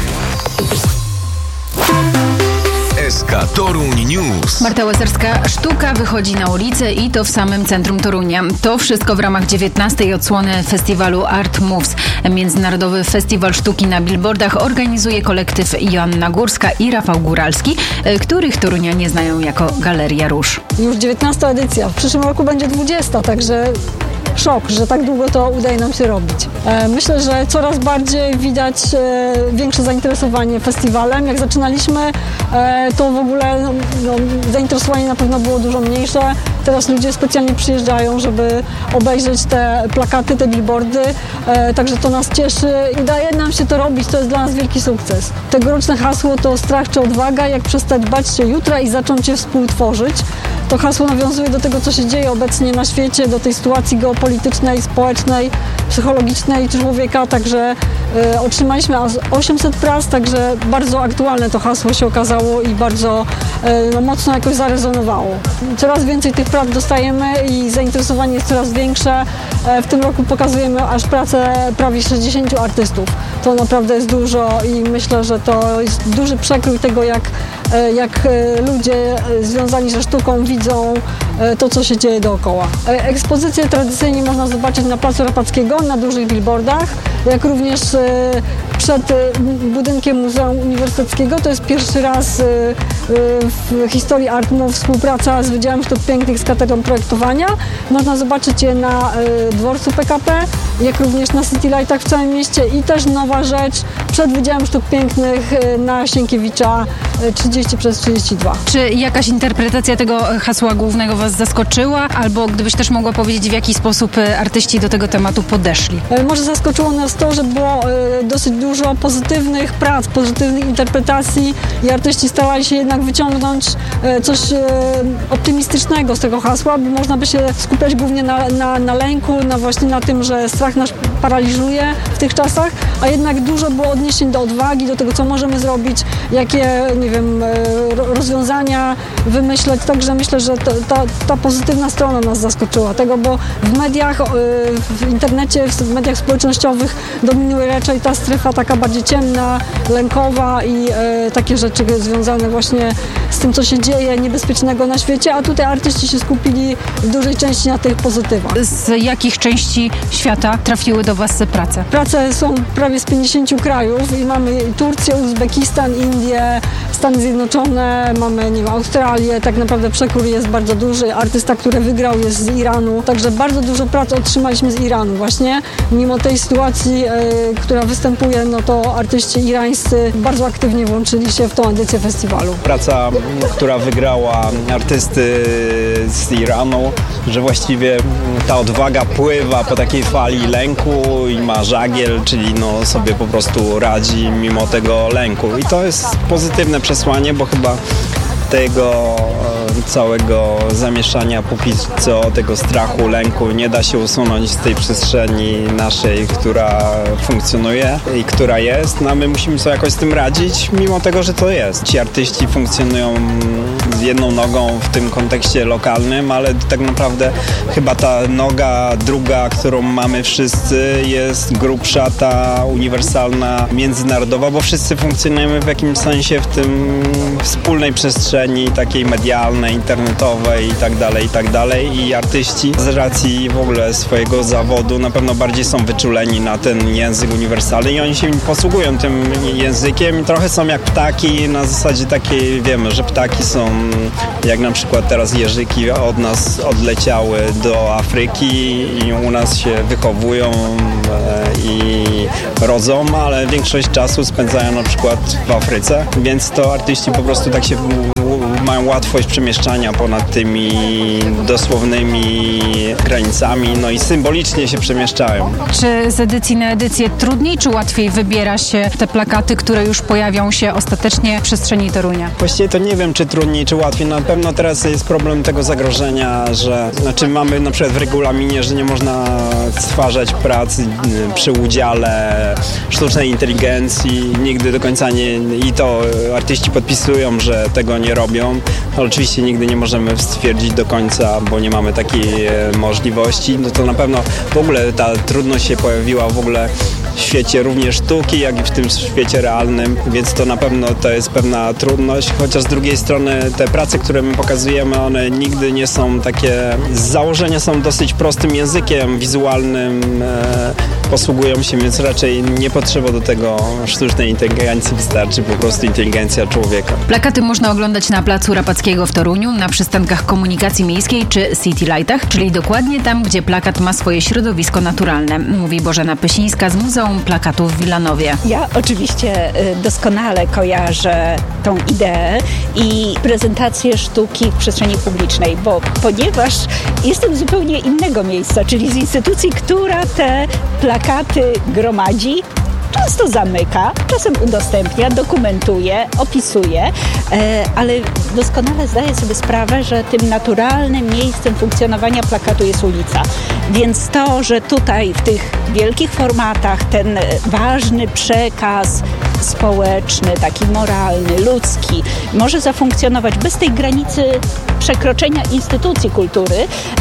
S K Toruń News. Marta Łazarska, sztuka wychodzi na ulicę i to w samym centrum Torunia. To wszystko w ramach dziewiętnastej odsłony festiwalu Art Moves. Międzynarodowy Festiwal Sztuki na Billboardach organizuje kolektyw Joanna Górska i Rafał Góralski, których Torunianie znają jako Galeria Róż. Już dziewiętnasta edycja, w przyszłym roku będzie dwudziesta, także szok, że tak długo to udaje nam się robić. Myślę, że coraz bardziej widać większe zainteresowanie festiwalem. Jak zaczynaliśmy, to w ogóle no, no, zainteresowanie na pewno było dużo mniejsze. Teraz ludzie specjalnie przyjeżdżają, żeby obejrzeć te plakaty, te billboardy, także to nas cieszy. Udaje nam się to robić, to jest dla nas wielki sukces. Tegoroczne hasło to strach czy odwaga, jak przestać bać się jutra i zacząć je współtworzyć. To hasło nawiązuje do tego, co się dzieje obecnie na świecie, do tej sytuacji geopolitycznej, społecznej, psychologicznej człowieka, także y, otrzymaliśmy osiemset pras, także bardzo aktualne to hasło się okazało i bardzo y, no, mocno jakoś zarezonowało. Coraz więcej tych prac dostajemy i zainteresowanie jest coraz większe. E, w tym roku pokazujemy aż pracę prawie sześćdziesięciu artystów. To naprawdę jest dużo i myślę, że to jest duży przekrój tego, jak, e, jak e, ludzie związani ze sztuką widzą e, to, co się dzieje dookoła. E, ekspozycje tradycyjnie można zobaczyć na Placu Rapackiego, na dużych billboardach, jak również e, przed e, budynkiem Muzeum Uniwersyteckiego. To jest pierwszy raz e, e, w historii Art Move współpraca z Wydziałem Sztuk Pięknych z Katedrą Projektowania. Można zobaczyć je na e, dworcu P K P, jak również na City Lightach w całym mieście i też nowa rzecz przed Wydziałem Sztuk Pięknych e, na Sienkiewicza e, trzydzieści przez trzydzieści dwa. Czy jakaś interpretacja tego hasła głównego Was zaskoczyła? Albo gdybyś też mogła powiedzieć, w jaki sposób artyści do tego tematu podeszli? E, może zaskoczyło nas to, że było e, dosyć dużo pozytywnych prac, pozytywnych interpretacji i artyści starali się jednak wyciągnąć e, coś e, optymistycznego z tego hasła, bo można by się skupiać głównie na, na, na lęku, na właśnie na tym, że strach nas paraliżuje w tych czasach, a jednak dużo było odniesień do odwagi, do tego, co możemy zrobić, jakie, nie wiem, rozwiązania wymyśleć. Także myślę, że to, ta, ta pozytywna strona nas zaskoczyła tego, bo w mediach, w internecie, w mediach społecznościowych dominuje raczej ta strefa taka bardziej ciemna, lękowa i e, takie rzeczy związane właśnie z tym, co się dzieje niebezpiecznego na świecie, a tutaj artyści się skupili w dużej części na tych pozytywach. Z jakich części świata trafiły do Was prace? Prace są prawie z pięćdziesięciu krajów i mamy Turcję, Uzbekistan, Indię, Stany Zjednoczone, mamy nie wiem, Australię, detale, tak naprawdę przekrój jest bardzo duży. Artysta, który wygrał, jest z Iranu, także bardzo dużo prac otrzymaliśmy z Iranu właśnie. Mimo tej sytuacji, e, która występuje, no to artyści irańscy bardzo aktywnie włączyli się w tą edycję festiwalu. Praca, która wygrała artysty z Iranu, że właściwie ta odwaga pływa po takiej fali lęku i ma żagiel, czyli no sobie po prostu radzi mimo tego lęku. I to jest pozytywne przesłanie, bo chyba tego całego zamieszania póki co, tego strachu, lęku nie da się usunąć z tej przestrzeni naszej, która funkcjonuje i która jest. No a my musimy sobie jakoś z tym radzić, mimo tego, że to jest. Ci artyści funkcjonują z jedną nogą w tym kontekście lokalnym, ale tak naprawdę chyba ta noga druga, którą mamy wszyscy, jest grubsza, ta uniwersalna, międzynarodowa, bo wszyscy funkcjonujemy w jakimś sensie w tym wspólnej przestrzeni takiej medialnej, internetowej i tak dalej, i tak dalej. I artyści z racji w ogóle swojego zawodu na pewno bardziej są wyczuleni na ten język uniwersalny i oni się posługują tym językiem i trochę są jak ptaki na zasadzie takiej, wiemy, że ptaki są jak na przykład teraz jeżyki od nas odleciały do Afryki i u nas się wychowują i rodzą, ale większość czasu spędzają na przykład w Afryce, więc to artyści po prostu tak się mają łatwość przemieszczania ponad tymi dosłownymi granicami, no i symbolicznie się przemieszczają. Czy z edycji na edycję trudniej, czy łatwiej wybiera się te plakaty, które już pojawią się ostatecznie w przestrzeni Torunia? Właściwie to nie wiem, czy trudniej, czy łatwiej. Na pewno teraz jest problem tego zagrożenia, że znaczy mamy na przykład w regulaminie, że nie można stwarzać prac przy udziale sztucznej inteligencji. Nigdy do końca nie, i to artyści podpisują, że tego nie robią. Ale oczywiście nigdy nie możemy stwierdzić do końca, bo nie mamy takiej możliwości. No to na pewno w ogóle ta trudność się pojawiła w ogóle w świecie również sztuki, jak i w tym świecie realnym, więc to na pewno to jest pewna trudność, chociaż z drugiej strony te prace, które my pokazujemy, one nigdy nie są takie, z założenia są dosyć prostym językiem wizualnym, e, posługują się, więc raczej nie potrzeba do tego sztucznej inteligencji, wystarczy po prostu inteligencja człowieka. Plakaty można oglądać na Placu Rapackiego w Toruniu, na przystankach komunikacji miejskiej czy City Lightach, czyli dokładnie tam, gdzie plakat ma swoje środowisko naturalne, mówi Bożena Pysińska z Muzeum Plakatu w Wilanowie. Ja oczywiście doskonale kojarzę tą ideę i prezentację sztuki w przestrzeni publicznej, bo ponieważ jestem z zupełnie innego miejsca, czyli z instytucji, która te plakaty gromadzi, często zamyka, czasem udostępnia, dokumentuje, opisuje, ale doskonale zdaję sobie sprawę, że tym naturalnym miejscem funkcjonowania plakatu jest ulica. Więc to, że tutaj w tych wielkich formatach ten ważny przekaz społeczny, taki moralny, ludzki, może zafunkcjonować bez tej granicy przekroczenia instytucji kultury,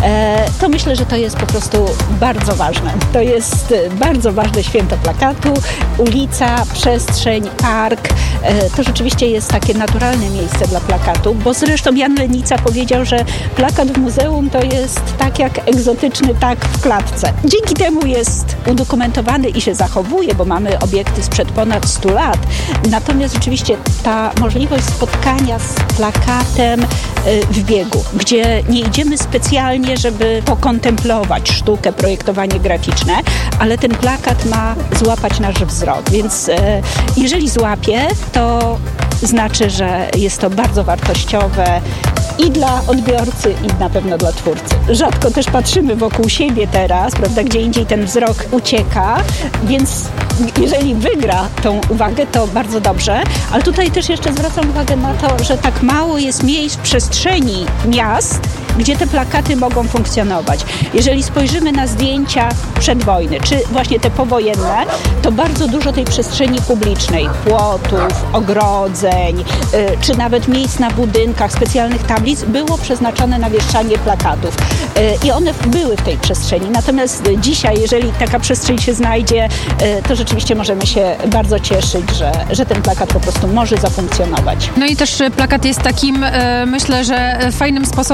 to myślę, że to jest po prostu bardzo ważne. To jest bardzo ważne święto plakatu, ulica, przestrzeń, park. To rzeczywiście jest takie naturalne miejsce dla plakatu, bo zresztą Jan Lenica powiedział, że plakat w muzeum to jest tak jak egzotyczny tak w klatce. Dzięki temu jest udokumentowany i się zachowuje, bo mamy obiekty sprzed ponad stu lat. Natomiast rzeczywiście ta możliwość spotkania z plakatem w biegu, gdzie nie idziemy specjalnie, żeby pokontemplować sztukę, projektowanie graficzne, ale ten plakat ma złapać nasz wzrok. Więc e, jeżeli złapie, to znaczy, że jest to bardzo wartościowe i dla odbiorcy, i na pewno dla twórcy. Rzadko też patrzymy wokół siebie teraz, prawda, gdzie indziej ten wzrok ucieka, więc jeżeli wygra tą uwagę, to bardzo dobrze, ale tutaj też jeszcze zwracam uwagę na to, że tak mało jest miejsc w przestrzeni miast, gdzie te plakaty mogą funkcjonować. Jeżeli spojrzymy na zdjęcia przed wojny, czy właśnie te powojenne, to bardzo dużo tej przestrzeni publicznej, płotów, ogrodzeń, yy, czy nawet miejsc na budynkach, specjalnych tablic było przeznaczone na wieszczanie plakatów. Yy, I one były w tej przestrzeni. Natomiast dzisiaj, jeżeli taka przestrzeń się znajdzie, yy, to rzeczywiście możemy się bardzo cieszyć, że, że ten plakat po prostu może zafunkcjonować. No i też plakat jest takim, yy, myślę, że fajnym sposobem na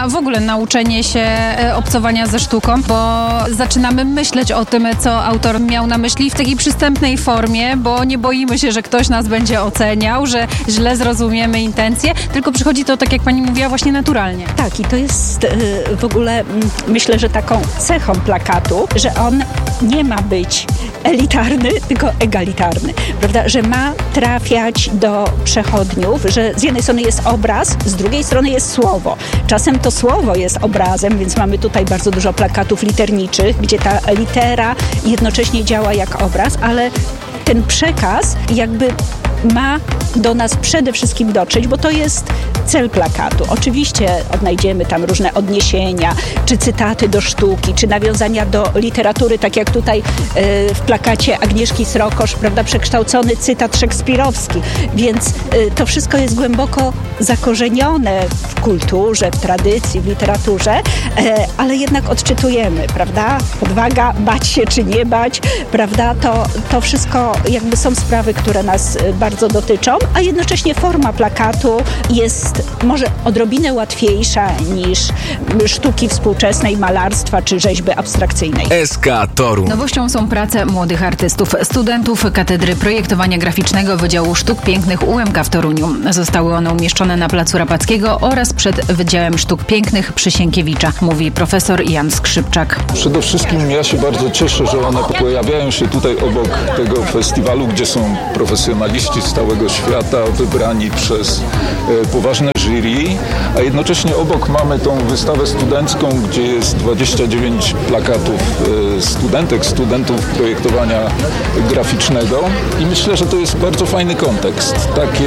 na w ogóle nauczenie się e, obcowania ze sztuką, bo zaczynamy myśleć o tym, co autor miał na myśli w takiej przystępnej formie, bo nie boimy się, że ktoś nas będzie oceniał, że źle zrozumiemy intencje, tylko przychodzi to, tak jak pani mówiła, właśnie naturalnie. Tak, i to jest y, w ogóle, y, myślę, że taką cechą plakatu, że on nie ma być elitarny, tylko egalitarny, prawda? Że ma trafiać do przechodniów, że z jednej strony jest obraz, z drugiej strony jest słowo. Czasem to słowo jest obrazem, więc mamy tutaj bardzo dużo plakatów literniczych, gdzie ta litera jednocześnie działa jak obraz, ale ten przekaz jakby ma do nas przede wszystkim dotrzeć, bo to jest cel plakatu. Oczywiście odnajdziemy tam różne odniesienia, czy cytaty do sztuki, czy nawiązania do literatury, tak jak tutaj y, w plakacie Agnieszki Srokosz, prawda, przekształcony cytat szekspirowski. Więc y, to wszystko jest głęboko zakorzenione w kulturze, w tradycji, w literaturze, y, ale jednak odczytujemy, prawda? Odwaga, bać się czy nie bać, prawda? To, to wszystko jakby są sprawy, które nas bardzo dotyczą, a jednocześnie forma plakatu jest może odrobinę łatwiejsza niż sztuki współczesnej, malarstwa czy rzeźby abstrakcyjnej. S K Toruń. Nowością są prace młodych artystów, studentów Katedry Projektowania Graficznego Wydziału Sztuk Pięknych U M K w Toruniu. Zostały one umieszczone na Placu Rapackiego oraz przed Wydziałem Sztuk Pięknych przy Sienkiewicza, mówi profesor Jan Skrzypczak. Przede wszystkim ja się bardzo cieszę, że one pojawiają się tutaj obok tego festiwalu, gdzie są profesjonaliści z całego świata wybrani przez e, poważne jury, a jednocześnie obok mamy tą wystawę studencką, gdzie jest dwadzieścia dziewięć plakatów e, studentek, studentów projektowania graficznego i myślę, że to jest bardzo fajny kontekst. Takie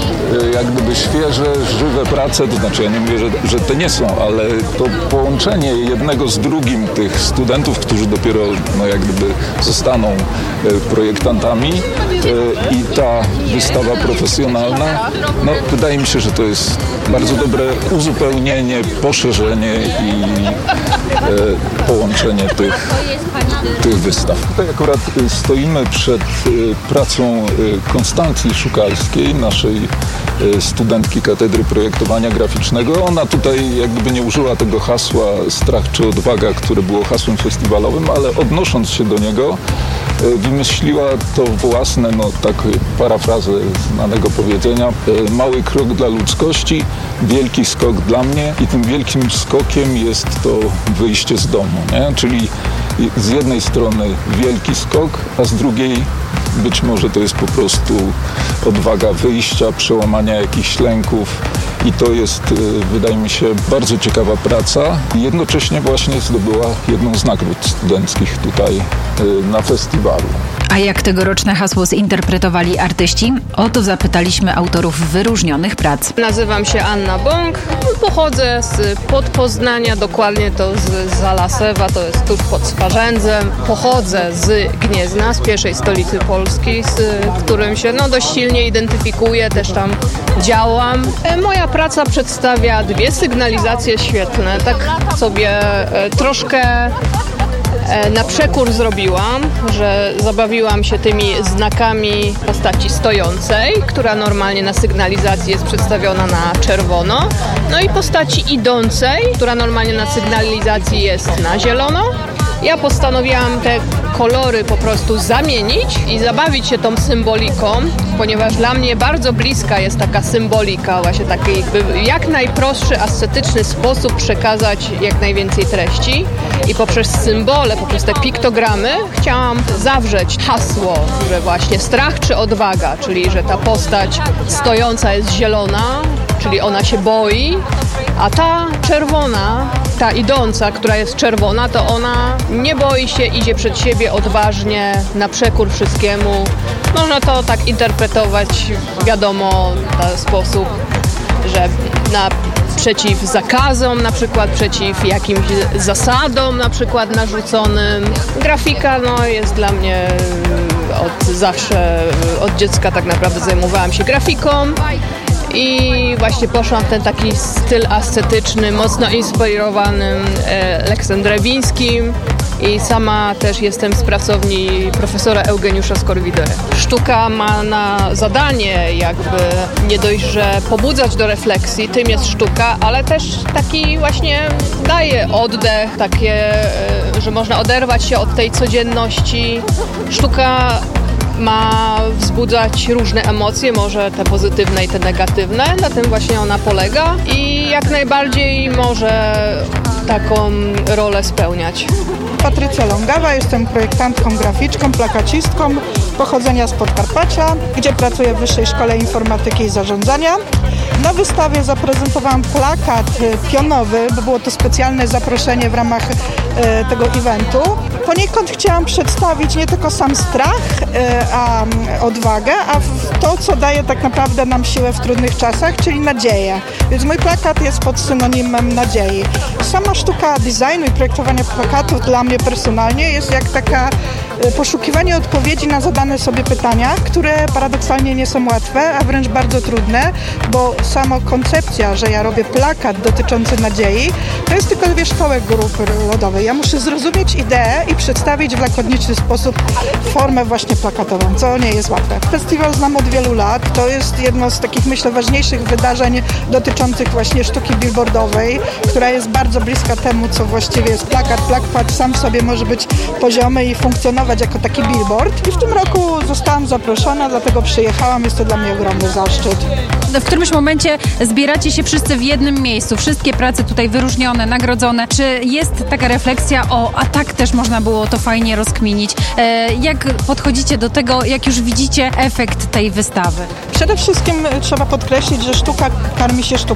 e, jak gdyby świeże, żywe prace, to znaczy ja nie mówię, że, że te nie są, ale to połączenie jednego z drugim tych studentów, którzy dopiero no, jak gdyby zostaną e, projektantami e, i ta wystawa profesjonalna, no wydaje mi się, że to jest bardzo dobre uzupełnienie, poszerzenie i e, połączenie tych, tych wystaw. Tutaj akurat stoimy przed e, pracą e, Konstancji Szukalskiej, naszej e, studentki Katedry Projektowania Graficznego. Ona tutaj jakby nie użyła tego hasła strach czy odwaga, które było hasłem festiwalowym, ale odnosząc się do niego, wymyśliła to własne, no tak parafrazę znanego powiedzenia, mały krok dla ludzkości, wielki skok dla mnie i tym wielkim skokiem jest to wyjście z domu, nie? Czyli z jednej strony wielki skok, a z drugiej być może to jest po prostu odwaga wyjścia, przełamania jakichś lęków i to jest, wydaje mi się, bardzo ciekawa praca. Jednocześnie właśnie zdobyła jedną z nagród studenckich tutaj na festiwalu. A jak tegoroczne hasło zinterpretowali artyści? O to zapytaliśmy autorów wyróżnionych prac. Nazywam się Anna Bąk, pochodzę z Podpoznania, dokładnie to z Zalasewa, to jest tuż pod Swarzędzem. Pochodzę z Gniezna, z pierwszej stolicy Polski, z którym się no, dość silnie identyfikuję, też tam działam. Moja praca przedstawia dwie sygnalizacje świetlne, tak sobie e, troszkę na przekór zrobiłam, że zabawiłam się tymi znakami postaci stojącej, która normalnie na sygnalizacji jest przedstawiona na czerwono, no i postaci idącej, która normalnie na sygnalizacji jest na zielono. Ja postanowiłam te kolory po prostu zamienić i zabawić się tą symboliką, ponieważ dla mnie bardzo bliska jest taka symbolika, właśnie taki jakby jak najprostszy, ascetyczny sposób przekazać jak najwięcej treści i poprzez symbole, poprzez te piktogramy chciałam zawrzeć hasło, że właśnie strach czy odwaga, czyli że ta postać stojąca jest zielona, czyli ona się boi, a ta czerwona, ta idąca, która jest czerwona, to ona nie boi się, idzie przed siebie odważnie, na przekór wszystkiemu. Można to tak interpretować, wiadomo, w ten sposób, że na przeciw zakazom, na przykład przeciw jakimś zasadom, na przykład narzuconym. Grafika no, jest dla mnie od zawsze, od dziecka tak naprawdę zajmowałam się grafiką. I właśnie poszłam w ten taki styl ascetyczny, mocno inspirowanym e, Leksem Drewińskim. i sama też jestem z pracowni profesora Eugeniusza Skorwidery. Sztuka ma na zadanie jakby nie dość, że pobudzać do refleksji, tym jest sztuka, ale też taki właśnie daje oddech, takie, że można oderwać się od tej codzienności. Sztuka ma wzbudzać różne emocje, może te pozytywne i te negatywne, na tym właśnie ona polega i jak najbardziej może taką rolę spełniać. Patrycja Longawa, jestem projektantką, graficzką, plakacistką pochodzenia z Podkarpacia, gdzie pracuję w Wyższej Szkole Informatyki i Zarządzania. Na wystawie zaprezentowałam plakat pionowy, bo było to specjalne zaproszenie w ramach e, tego eventu. Poniekąd chciałam przedstawić nie tylko sam strach, e, a odwagę, a to, co daje tak naprawdę nam siłę w trudnych czasach, czyli nadzieję. Więc mój plakat jest pod synonimem nadziei. Sama sztuka designu i projektowania plakatów dla mnie personalnie jest jak taka poszukiwanie odpowiedzi na zadane sobie pytania, które paradoksalnie nie są łatwe, a wręcz bardzo trudne, bo sama koncepcja, że ja robię plakat dotyczący nadziei, to jest tylko wierzchołek grupy lodowej. Ja muszę zrozumieć ideę i przedstawić w lakoniczny sposób formę właśnie plakatową, co nie jest łatwe. Festiwal znam od wielu lat. To jest jedno z takich, myślę, ważniejszych wydarzeń dotyczących właśnie sztuki billboardowej, która jest bardzo bliska temu, co właściwie jest plakat. Plakat sam w sobie może być poziomy i funkcjonować jako taki billboard. I w tym roku zostałam zaproszona, dlatego przyjechałam. Jest to dla mnie ogromny zaszczyt. W którymś momencie zbieracie się wszyscy w jednym miejscu, wszystkie prace tutaj wyróżnione, nagrodzone. Czy jest taka refleksja o, a tak też można było to fajnie rozkminić? E, jak podchodzicie do tego, jak już widzicie efekt tej wystawy? Przede wszystkim trzeba podkreślić, że sztuka karmi się sztuką.